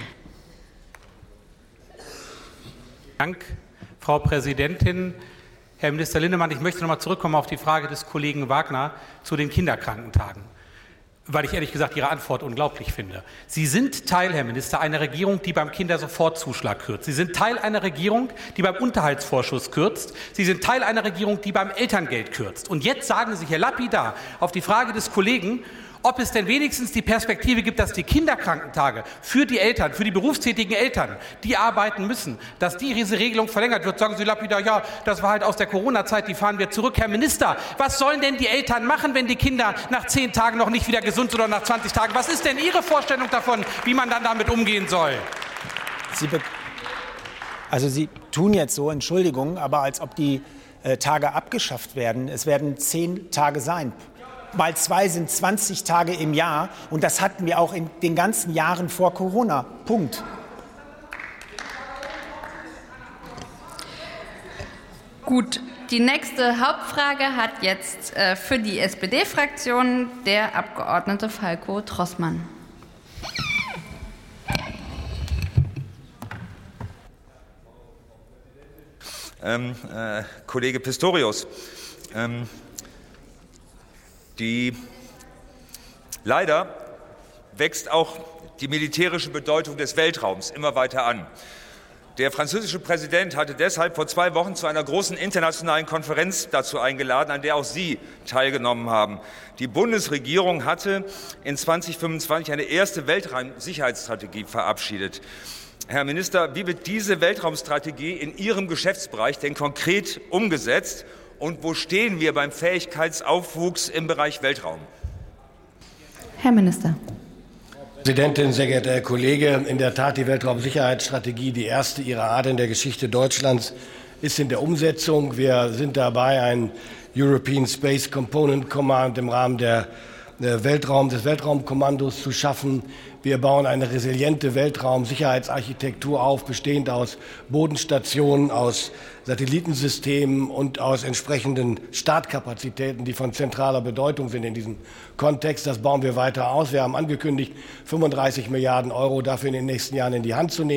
Dank, Frau Präsidentin. Herr Minister Linnemann, ich möchte noch mal zurückkommen auf die Frage des Kollegen Wagner zu den Kinderkrankentagen, weil ich ehrlich gesagt Ihre Antwort unglaublich finde. Sie sind Teil, Herr Minister, einer Regierung, die beim Kindersofortzuschlag kürzt. Sie sind Teil einer Regierung, die beim Unterhaltsvorschuss kürzt. Sie sind Teil einer Regierung, die beim Elterngeld kürzt. Und jetzt sagen Sie hier lapidar auf die Frage des Kollegen, ob es denn wenigstens die Perspektive gibt, dass die Kinderkrankentage für die Eltern, für die berufstätigen Eltern, die arbeiten müssen, dass diese Regelung verlängert wird. Sagen Sie lapidar, ja, das war halt aus der Corona-Zeit, die fahren wir zurück. Herr Minister, was sollen denn die Eltern machen, wenn die Kinder nach zehn Tagen noch nicht wieder gesund sind oder nach zwanzig Tagen? Was ist denn Ihre Vorstellung davon, wie man dann damit umgehen soll? Sie also Sie tun jetzt so, Entschuldigung, aber als ob die äh, Tage abgeschafft werden. Es werden zehn Tage sein. Mal zwei sind zwanzig Tage im Jahr und das hatten wir auch in den ganzen Jahren vor Corona. Punkt. Gut, die nächste Hauptfrage hat jetzt äh, für die S P D-Fraktion der Abgeordnete Falko Trossmann. Ähm, äh, Kollege Pistorius, ähm, die, leider wächst auch die militärische Bedeutung des Weltraums immer weiter an. Der französische Präsident hatte deshalb vor zwei Wochen zu einer großen internationalen Konferenz dazu eingeladen, an der auch Sie teilgenommen haben. Die Bundesregierung hatte in zweitausendfünfundzwanzig eine erste Weltraumsicherheitsstrategie verabschiedet. Herr Minister, wie wird diese Weltraumstrategie in Ihrem Geschäftsbereich denn konkret umgesetzt? Und wo stehen wir beim Fähigkeitsaufwuchs im Bereich Weltraum? Herr Minister. Frau Präsidentin, sehr geehrter Herr Kollege! In der Tat, die Weltraumsicherheitsstrategie, die erste ihrer Art in der Geschichte Deutschlands, ist in der Umsetzung. Wir sind dabei, ein European Space Component Command im Rahmen der Weltraum, des Weltraumkommandos zu schaffen. Wir bauen eine resiliente Weltraumsicherheitsarchitektur auf, bestehend aus Bodenstationen, aus Satellitensystemen und aus entsprechenden Startkapazitäten, die von zentraler Bedeutung sind in diesem Kontext. Das bauen wir weiter aus. Wir haben angekündigt, fünfunddreißig Milliarden Euro dafür in den nächsten Jahren in die Hand zu nehmen.